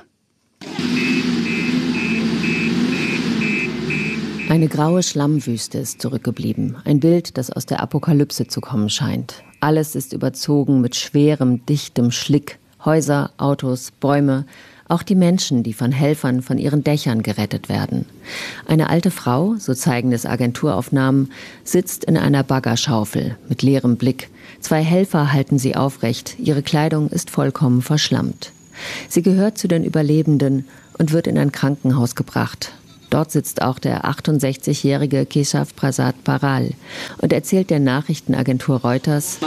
Eine graue Schlammwüste ist zurückgeblieben. Ein Bild, das aus der Apokalypse zu kommen scheint. Alles ist überzogen mit schwerem, dichtem Schlick. Häuser, Autos, Bäume, auch die Menschen, die von Helfern von ihren Dächern gerettet werden. Eine alte Frau, so zeigen es Agenturaufnahmen, sitzt in einer Baggerschaufel mit leerem Blick. 2 Helfer halten sie aufrecht. Ihre Kleidung ist vollkommen verschlammt. Sie gehört zu den Überlebenden und wird in ein Krankenhaus gebracht. Dort sitzt auch der 68-jährige Keshav Prasad Paral und erzählt der Nachrichtenagentur Reuters: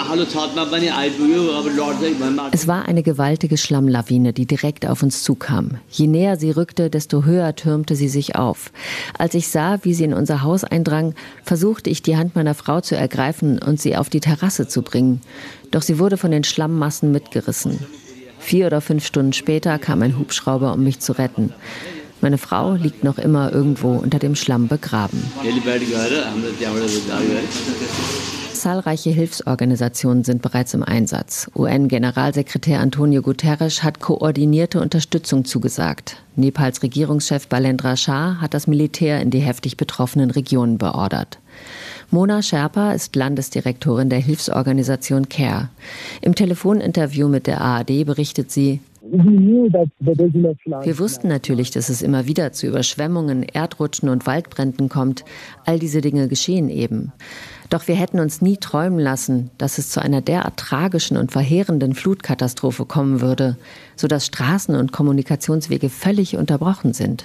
Es war eine gewaltige Schlammlawine, die direkt auf uns zukam. Je näher sie rückte, desto höher türmte sie sich auf. Als ich sah, wie sie in unser Haus eindrang, versuchte ich, die Hand meiner Frau zu ergreifen und sie auf die Terrasse zu bringen. Doch sie wurde von den Schlammmassen mitgerissen. 4 oder 5 Stunden später kam ein Hubschrauber, um mich zu retten. Meine Frau liegt noch immer irgendwo unter dem Schlamm begraben. Zahlreiche Hilfsorganisationen sind bereits im Einsatz. UN-Generalsekretär Antonio Guterres hat koordinierte Unterstützung zugesagt. Nepals Regierungschef Balendra Shah hat das Militär in die heftig betroffenen Regionen beordert. Mona Sherpa ist Landesdirektorin der Hilfsorganisation CARE. Im Telefoninterview mit der ARD berichtet sie: Wir wussten natürlich, dass es immer wieder zu Überschwemmungen, Erdrutschen und Waldbränden kommt. All diese Dinge geschehen eben. Doch wir hätten uns nie träumen lassen, dass es zu einer derart tragischen und verheerenden Flutkatastrophe kommen würde, sodass Straßen und Kommunikationswege völlig unterbrochen sind.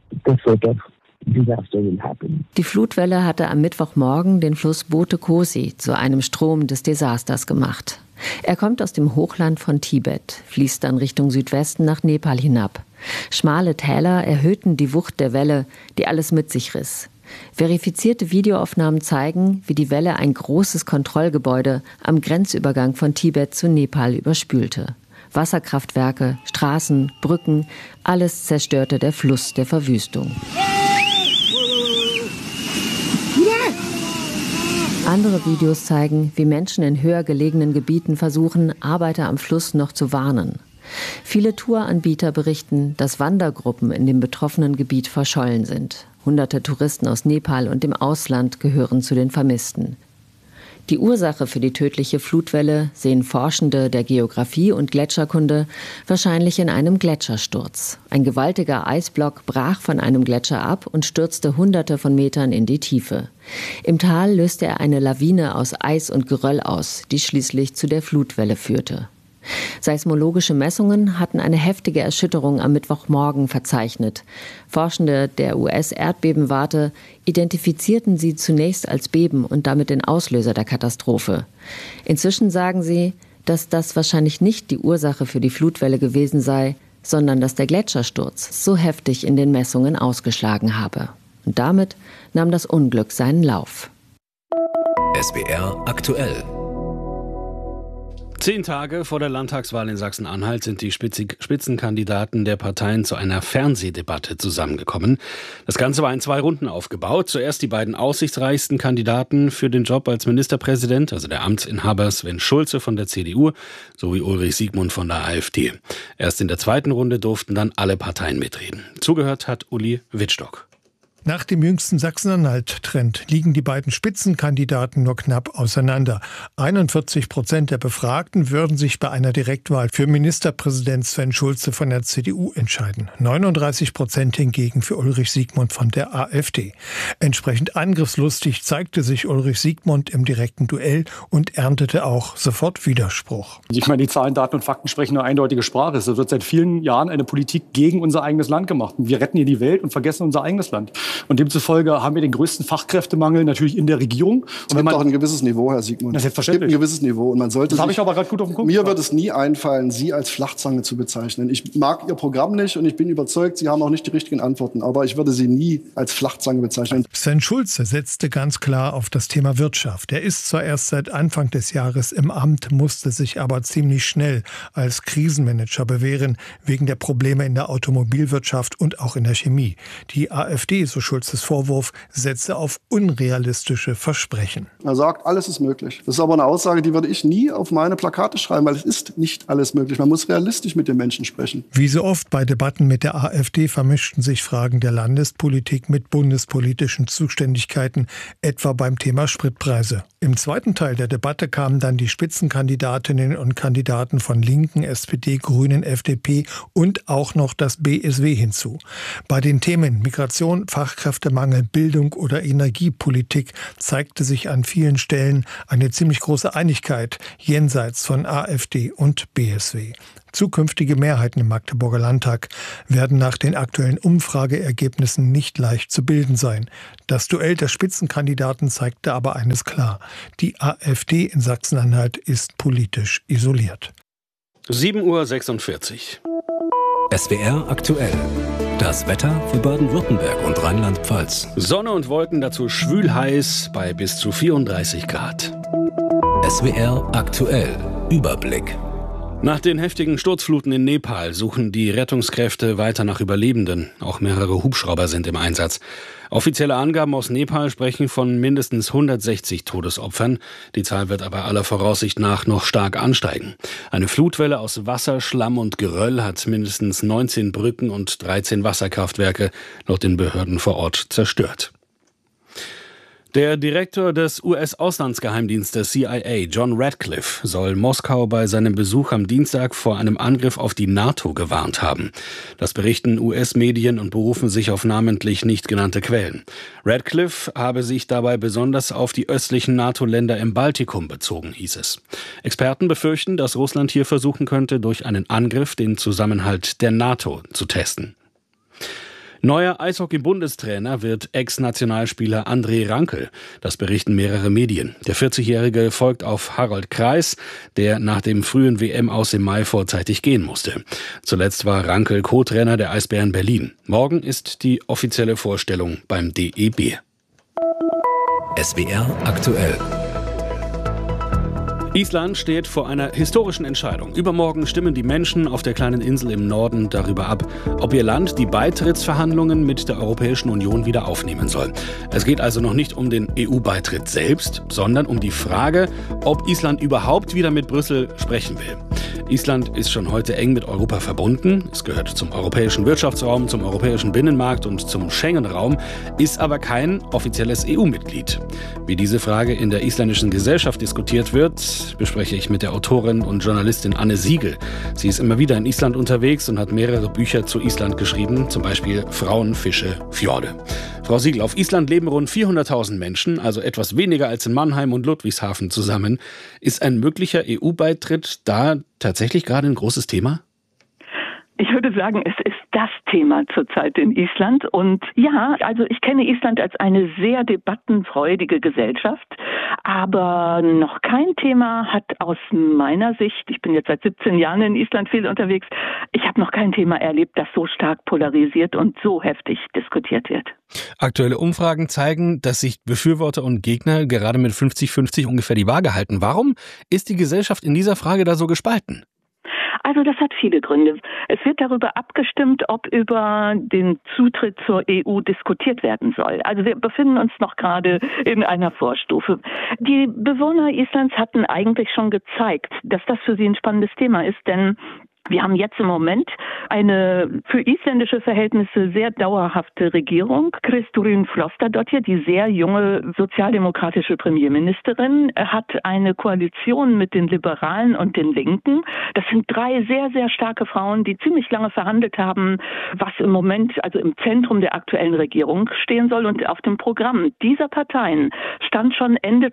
Die Flutwelle hatte am Mittwochmorgen den Fluss Bote Kosi zu einem Strom des Desasters gemacht. Er kommt aus dem Hochland von Tibet, fließt dann Richtung Südwesten nach Nepal hinab. Schmale Täler erhöhten die Wucht der Welle, die alles mit sich riss. Verifizierte Videoaufnahmen zeigen, wie die Welle ein großes Kontrollgebäude am Grenzübergang von Tibet zu Nepal überspülte. Wasserkraftwerke, Straßen, Brücken, alles zerstörte der Fluss der Verwüstung. Andere Videos zeigen, wie Menschen in höher gelegenen Gebieten versuchen, Arbeiter am Fluss noch zu warnen. Viele Touranbieter berichten, dass Wandergruppen in dem betroffenen Gebiet verschollen sind. Hunderte Touristen aus Nepal und dem Ausland gehören zu den Vermissten. Die Ursache für die tödliche Flutwelle sehen Forschende der Geographie und Gletscherkunde wahrscheinlich in einem Gletschersturz. Ein gewaltiger Eisblock brach von einem Gletscher ab und stürzte Hunderte von Metern in die Tiefe. Im Tal löste er eine Lawine aus Eis und Geröll aus, die schließlich zu der Flutwelle führte. Seismologische Messungen hatten eine heftige Erschütterung am Mittwochmorgen verzeichnet. Forschende der US-Erdbebenwarte identifizierten sie zunächst als Beben und damit den Auslöser der Katastrophe. Inzwischen sagen sie, dass das wahrscheinlich nicht die Ursache für die Flutwelle gewesen sei, sondern dass der Gletschersturz so heftig in den Messungen ausgeschlagen habe. Und damit nahm das Unglück seinen Lauf. SWR aktuell. 10 Tage vor der Landtagswahl in Sachsen-Anhalt sind die Spitzenkandidaten der Parteien zu einer Fernsehdebatte zusammengekommen. Das Ganze war in 2 Runden aufgebaut. Zuerst die beiden aussichtsreichsten Kandidaten für den Job als Ministerpräsident, also der Amtsinhaber Sven Schulze von der CDU sowie Ulrich Siegmund von der AfD. Erst in der 2. Runde durften dann alle Parteien mitreden. Zugehört hat Uli Wittstock. Nach dem jüngsten Sachsen-Anhalt-Trend liegen die beiden Spitzenkandidaten nur knapp auseinander. 41% der Befragten würden sich bei einer Direktwahl für Ministerpräsident Sven Schulze von der CDU entscheiden. 39% hingegen für Ulrich Siegmund von der AfD. Entsprechend angriffslustig zeigte sich Ulrich Siegmund im direkten Duell und erntete auch sofort Widerspruch. Ich meine, die Zahlen, Daten und Fakten sprechen eine eindeutige Sprache. Es wird seit vielen Jahren eine Politik gegen unser eigenes Land gemacht. Wir retten hier die Welt und vergessen unser eigenes Land. Und demzufolge haben wir den größten Fachkräftemangel natürlich in der Regierung. Es gibt auch ein gewisses Niveau, Herr Siegmund. Das ist selbstverständlich. Es gibt ein gewisses Niveau. Und man sollte das habe ich aber gerade gut auf den Punkt. Mir wird es nie einfallen, Sie als Flachzange zu bezeichnen. Ich mag Ihr Programm nicht und ich bin überzeugt, Sie haben auch nicht die richtigen Antworten. Aber ich würde Sie nie als Flachzange bezeichnen. Sven Schulze setzte ganz klar auf das Thema Wirtschaft. Er ist zwar erst seit Anfang des Jahres im Amt, musste sich aber ziemlich schnell als Krisenmanager bewähren, wegen der Probleme in der Automobilwirtschaft und auch in der Chemie. Die AfD, so Schulzes Vorwurf, setze auf unrealistische Versprechen. Er sagt, alles ist möglich. Das ist aber eine Aussage, die würde ich nie auf meine Plakate schreiben, weil es ist nicht alles möglich. Man muss realistisch mit den Menschen sprechen. Wie so oft bei Debatten mit der AfD vermischten sich Fragen der Landespolitik mit bundespolitischen Zuständigkeiten, etwa beim Thema Spritpreise. Im zweiten Teil der Debatte kamen dann die Spitzenkandidatinnen und Kandidaten von Linken, SPD, Grünen, FDP und auch noch das BSW hinzu. Bei den Themen Migration, Fachkräftemangel, Bildung oder Energiepolitik zeigte sich an vielen Stellen eine ziemlich große Einigkeit jenseits von AfD und BSW. Zukünftige Mehrheiten im Magdeburger Landtag werden nach den aktuellen Umfrageergebnissen nicht leicht zu bilden sein. Das Duell der Spitzenkandidaten zeigte aber eines klar: Die AfD in Sachsen-Anhalt ist politisch isoliert. 7:46 Uhr. SWR aktuell. Das Wetter für Baden-Württemberg und Rheinland-Pfalz. Sonne und Wolken, dazu schwül heiß bei bis zu 34 Grad. SWR aktuell. Überblick. Nach den heftigen Sturzfluten in Nepal suchen die Rettungskräfte weiter nach Überlebenden. Auch mehrere Hubschrauber sind im Einsatz. Offizielle Angaben aus Nepal sprechen von mindestens 160 Todesopfern. Die Zahl wird aber aller Voraussicht nach noch stark ansteigen. Eine Flutwelle aus Wasser, Schlamm und Geröll hat mindestens 19 Brücken und 13 Wasserkraftwerke laut den Behörden vor Ort zerstört. Der Direktor des US-Auslandsgeheimdienstes CIA, John Ratcliffe, soll Moskau bei seinem Besuch am Dienstag vor einem Angriff auf die NATO gewarnt haben. Das berichten US-Medien und berufen sich auf namentlich nicht genannte Quellen. Ratcliffe habe sich dabei besonders auf die östlichen NATO-Länder im Baltikum bezogen, hieß es. Experten befürchten, dass Russland hier versuchen könnte, durch einen Angriff den Zusammenhalt der NATO zu testen. Neuer Eishockey-Bundestrainer wird Ex-Nationalspieler André Rankel. Das berichten mehrere Medien. Der 40-Jährige folgt auf Harold Kreis, der nach dem frühen WM-Aus im Mai vorzeitig gehen musste. Zuletzt war Rankel Co-Trainer der Eisbären Berlin. Morgen ist die offizielle Vorstellung beim DEB. SWR aktuell. Island steht vor einer historischen Entscheidung. Übermorgen stimmen die Menschen auf der kleinen Insel im Norden darüber ab, ob ihr Land die Beitrittsverhandlungen mit der Europäischen Union wieder aufnehmen soll. Es geht also noch nicht um den EU-Beitritt selbst, sondern um die Frage, ob Island überhaupt wieder mit Brüssel sprechen will. Island ist schon heute eng mit Europa verbunden. Es gehört zum europäischen Wirtschaftsraum, zum europäischen Binnenmarkt und zum Schengen-Raum, ist aber kein offizielles EU-Mitglied. Wie diese Frage in der isländischen Gesellschaft diskutiert wird, bespreche ich mit der Autorin und Journalistin Anne Siegel. Sie ist immer wieder in Island unterwegs und hat mehrere Bücher zu Island geschrieben, zum Beispiel Frauen, Fische, Fjorde. Frau Siegel, auf Island leben rund 400.000 Menschen, also etwas weniger als in Mannheim und Ludwigshafen zusammen. Ist ein möglicher EU-Beitritt da tatsächlich gerade ein großes Thema? Ich würde sagen, es ist das Thema zurzeit in Island. Und ja, also ich kenne Island als eine sehr debattenfreudige Gesellschaft, aber noch kein Thema hat aus meiner Sicht, ich bin jetzt seit 17 Jahren in Island viel unterwegs, ich habe noch kein Thema erlebt, das so stark polarisiert und so heftig diskutiert wird. Aktuelle Umfragen zeigen, dass sich Befürworter und Gegner gerade mit 50-50 ungefähr die Waage halten. Warum ist die Gesellschaft in dieser Frage da so gespalten? Also das hat viele Gründe. Es wird darüber abgestimmt, ob über den Zutritt zur EU diskutiert werden soll. Also wir befinden uns noch gerade in einer Vorstufe. Die Bewohner Islands hatten eigentlich schon gezeigt, dass das für sie ein spannendes Thema ist, denn Wir haben jetzt im Moment eine für isländische Verhältnisse sehr dauerhafte Regierung. Kristrún Frostadóttir, die sehr junge sozialdemokratische Premierministerin, hat eine Koalition mit den Liberalen und den Linken. Das sind 3 sehr, sehr starke Frauen, die ziemlich lange verhandelt haben, was im Moment also im Zentrum der aktuellen Regierung stehen soll. Und auf dem Programm dieser Parteien stand schon Ende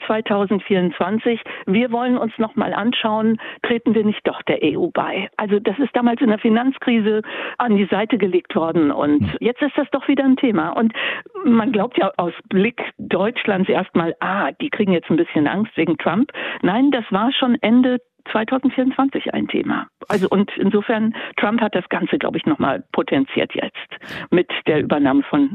2024, wir wollen uns noch mal anschauen, treten wir nicht doch der EU bei. Also das ist damals in der Finanzkrise an die Seite gelegt worden und jetzt ist das doch wieder ein Thema. Und man glaubt ja aus Blick Deutschlands erstmal, die kriegen jetzt ein bisschen Angst wegen Trump. Nein, das war schon Ende 2024 ein Thema. Also und insofern, Trump hat das Ganze, glaube ich, nochmal potenziert jetzt mit der Übernahme von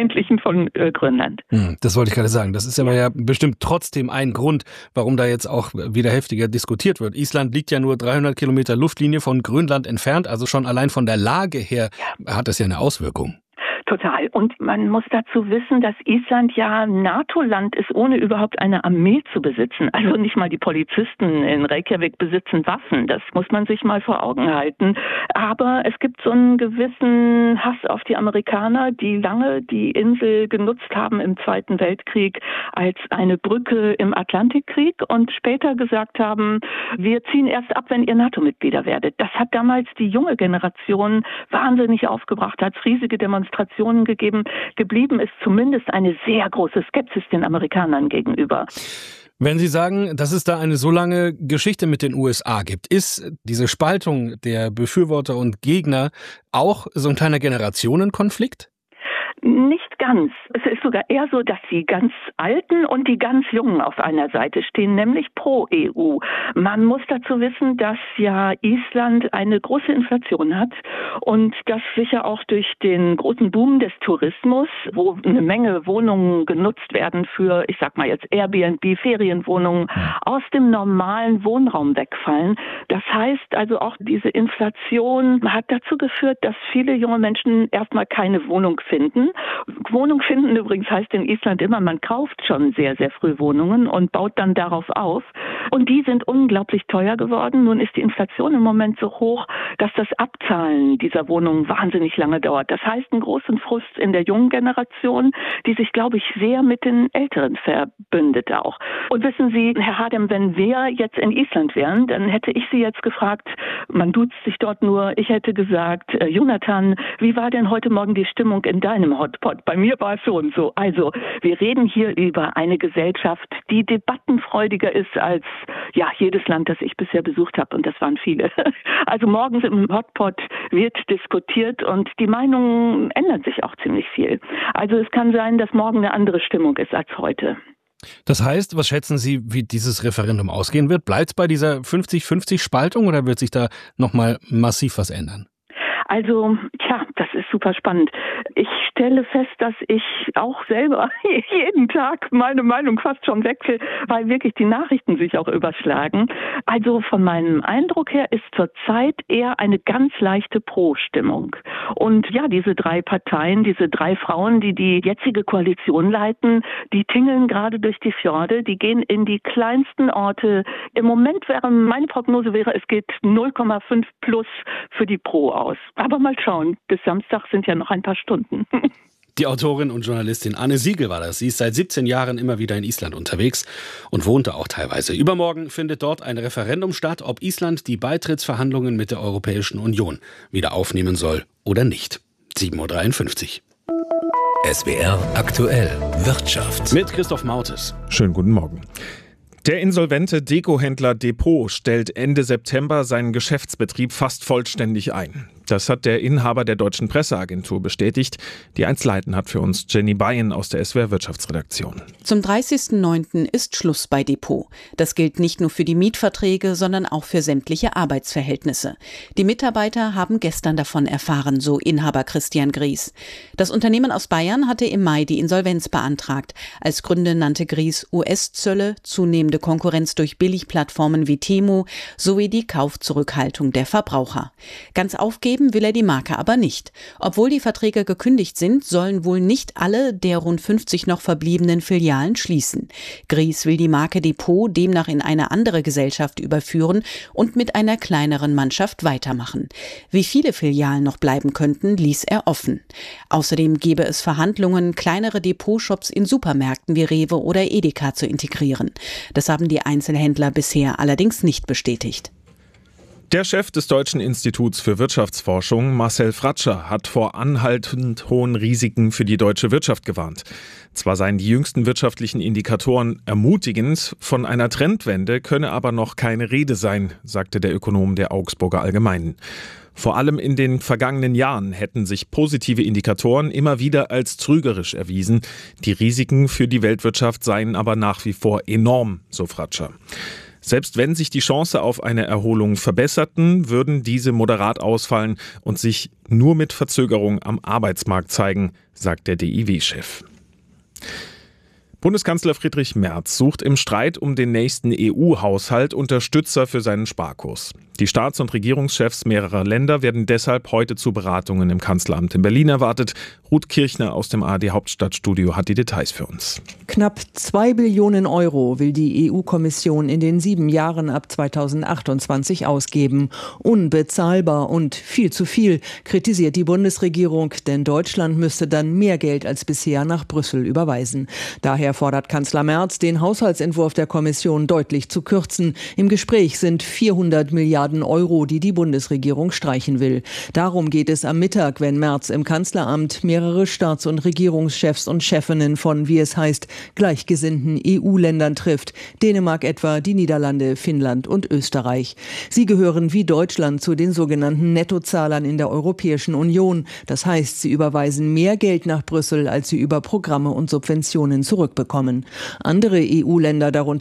Grönland. Das wollte ich gerade sagen. Das ist aber ja bestimmt trotzdem ein Grund, warum da jetzt auch wieder heftiger diskutiert wird. Island liegt ja nur 300 Kilometer Luftlinie von Grönland entfernt, also schon allein von der Lage her hat das ja eine Auswirkung. Total. Und man muss dazu wissen, dass Island ja NATO-Land ist, ohne überhaupt eine Armee zu besitzen. Also nicht mal die Polizisten in Reykjavik besitzen Waffen. Das muss man sich mal vor Augen halten. Aber es gibt so einen gewissen Hass auf die Amerikaner, die lange die Insel genutzt haben im Zweiten Weltkrieg als eine Brücke im Atlantikkrieg und später gesagt haben, wir ziehen erst ab, wenn ihr NATO-Mitglieder werdet. Das hat damals die junge Generation wahnsinnig aufgebracht, hat es riesige Demonstrationen gegeben. Geblieben ist zumindest eine sehr große Skepsis den Amerikanern gegenüber. Wenn Sie sagen, dass es da eine so lange Geschichte mit den USA gibt, ist diese Spaltung der Befürworter und Gegner auch so ein kleiner Generationenkonflikt? Nicht ganz. Es ist sogar eher so, dass die ganz Alten und die ganz Jungen auf einer Seite stehen, nämlich pro EU. Man muss dazu wissen, dass ja Island eine große Inflation hat und das sicher auch durch den großen Boom des Tourismus, wo eine Menge Wohnungen genutzt werden für, ich sag mal jetzt Airbnb, Ferienwohnungen, aus dem normalen Wohnraum wegfallen. Das heißt also auch diese Inflation hat dazu geführt, dass viele junge Menschen erstmal keine Wohnung finden. Wohnung finden übrigens heißt in Island immer, man kauft schon sehr, sehr früh Wohnungen und baut dann darauf auf. Und die sind unglaublich teuer geworden. Nun ist die Inflation im Moment so hoch, dass das Abzahlen dieser Wohnungen wahnsinnig lange dauert. Das heißt einen großen Frust in der jungen Generation, die sich, glaube ich, sehr mit den Älteren verbündet auch. Und wissen Sie, Herr Hardem, wenn wir jetzt in Island wären, dann hätte ich Sie jetzt gefragt, man duzt sich dort nur, ich hätte gesagt, Jonathan, wie war denn heute Morgen die Stimmung in deinem Hotpot? Bei mir war es so und so. Also, wir reden hier über eine Gesellschaft, die debattenfreudiger ist als jedes Land, das ich bisher besucht habe, und das waren viele. Also morgens im Hotpot wird diskutiert und die Meinungen ändern sich auch ziemlich viel. Also es kann sein, dass morgen eine andere Stimmung ist als heute. Das heißt, was schätzen Sie, wie dieses Referendum ausgehen wird? Bleibt es bei dieser 50-50-Spaltung oder wird sich da nochmal massiv was ändern? Also, das ist super spannend. Ich stelle fest, dass ich auch selber jeden Tag meine Meinung fast schon wechsle, weil wirklich die Nachrichten sich auch überschlagen. Also von meinem Eindruck her ist zurzeit eher eine ganz leichte Pro-Stimmung. Und diese 3 Parteien, diese 3 Frauen, die die jetzige Koalition leiten, die tingeln gerade durch die Fjorde, die gehen in die kleinsten Orte. Im Moment meine Prognose wäre, es geht 0,5 plus für die Pro aus. Aber mal schauen, bis Samstag sind ja noch ein paar Stunden. Die Autorin und Journalistin Anne Siegel war das. Sie ist seit 17 Jahren immer wieder in Island unterwegs und wohnte auch teilweise. Übermorgen findet dort ein Referendum statt, ob Island die Beitrittsverhandlungen mit der Europäischen Union wieder aufnehmen soll oder nicht. 7:53 Uhr. SWR aktuell Wirtschaft. Mit Christoph Mautes. Schönen guten Morgen. Der insolvente Dekohändler Depot stellt Ende September seinen Geschäftsbetrieb fast vollständig ein. Das hat der Inhaber der Deutschen Presseagentur bestätigt. Die Einzelheiten hat für uns Jenny Bayen aus der SWR Wirtschaftsredaktion. Zum 30.09. ist Schluss bei Depot. Das gilt nicht nur für die Mietverträge, sondern auch für sämtliche Arbeitsverhältnisse. Die Mitarbeiter haben gestern davon erfahren, so Inhaber Christian Gries. Das Unternehmen aus Bayern hatte im Mai die Insolvenz beantragt. Als Gründe nannte Gries US-Zölle, zunehmende Konkurrenz durch Billigplattformen wie Temu sowie die Kaufzurückhaltung der Verbraucher. Ganz aufgehen Abgeben will er die Marke aber nicht. Obwohl die Verträge gekündigt sind, sollen wohl nicht alle der rund 50 noch verbliebenen Filialen schließen. Gries will die Marke Depot demnach in eine andere Gesellschaft überführen und mit einer kleineren Mannschaft weitermachen. Wie viele Filialen noch bleiben könnten, ließ er offen. Außerdem gebe es Verhandlungen, kleinere Depotshops in Supermärkten wie Rewe oder Edeka zu integrieren. Das haben die Einzelhändler bisher allerdings nicht bestätigt. Der Chef des Deutschen Instituts für Wirtschaftsforschung, Marcel Fratscher, hat vor anhaltend hohen Risiken für die deutsche Wirtschaft gewarnt. Zwar seien die jüngsten wirtschaftlichen Indikatoren ermutigend, von einer Trendwende könne aber noch keine Rede sein, sagte der Ökonom der Augsburger Allgemeinen. Vor allem in den vergangenen Jahren hätten sich positive Indikatoren immer wieder als trügerisch erwiesen. Die Risiken für die Weltwirtschaft seien aber nach wie vor enorm, so Fratscher. Selbst wenn sich die Chance auf eine Erholung verbesserten, würden diese moderat ausfallen und sich nur mit Verzögerung am Arbeitsmarkt zeigen, sagt der DIW-Chef. Bundeskanzler Friedrich Merz sucht im Streit um den nächsten EU-Haushalt Unterstützer für seinen Sparkurs. Die Staats- und Regierungschefs mehrerer Länder werden deshalb heute zu Beratungen im Kanzleramt in Berlin erwartet. Ruth Kirchner aus dem ARD-Hauptstadtstudio hat die Details für uns. Knapp 2 Billionen Euro will die EU-Kommission in den 7 Jahren ab 2028 ausgeben. Unbezahlbar und viel zu viel, kritisiert die Bundesregierung, denn Deutschland müsste dann mehr Geld als bisher nach Brüssel überweisen. Daher fordert Kanzler Merz, den Haushaltsentwurf der Kommission deutlich zu kürzen. Im Gespräch sind 400 Milliarden Euro, die die Bundesregierung streichen will. Darum geht es am Mittag, wenn Merz im Kanzleramt mehrere Staats- und Regierungschefs und Chefinnen von, wie es heißt, gleichgesinnten EU-Ländern trifft. Dänemark etwa, die Niederlande, Finnland und Österreich. Sie gehören wie Deutschland zu den sogenannten Nettozahlern in der Europäischen Union. Das heißt, sie überweisen mehr Geld nach Brüssel, als sie über Programme und Subventionen zurückbekommen. Andere EU-Länder, darunter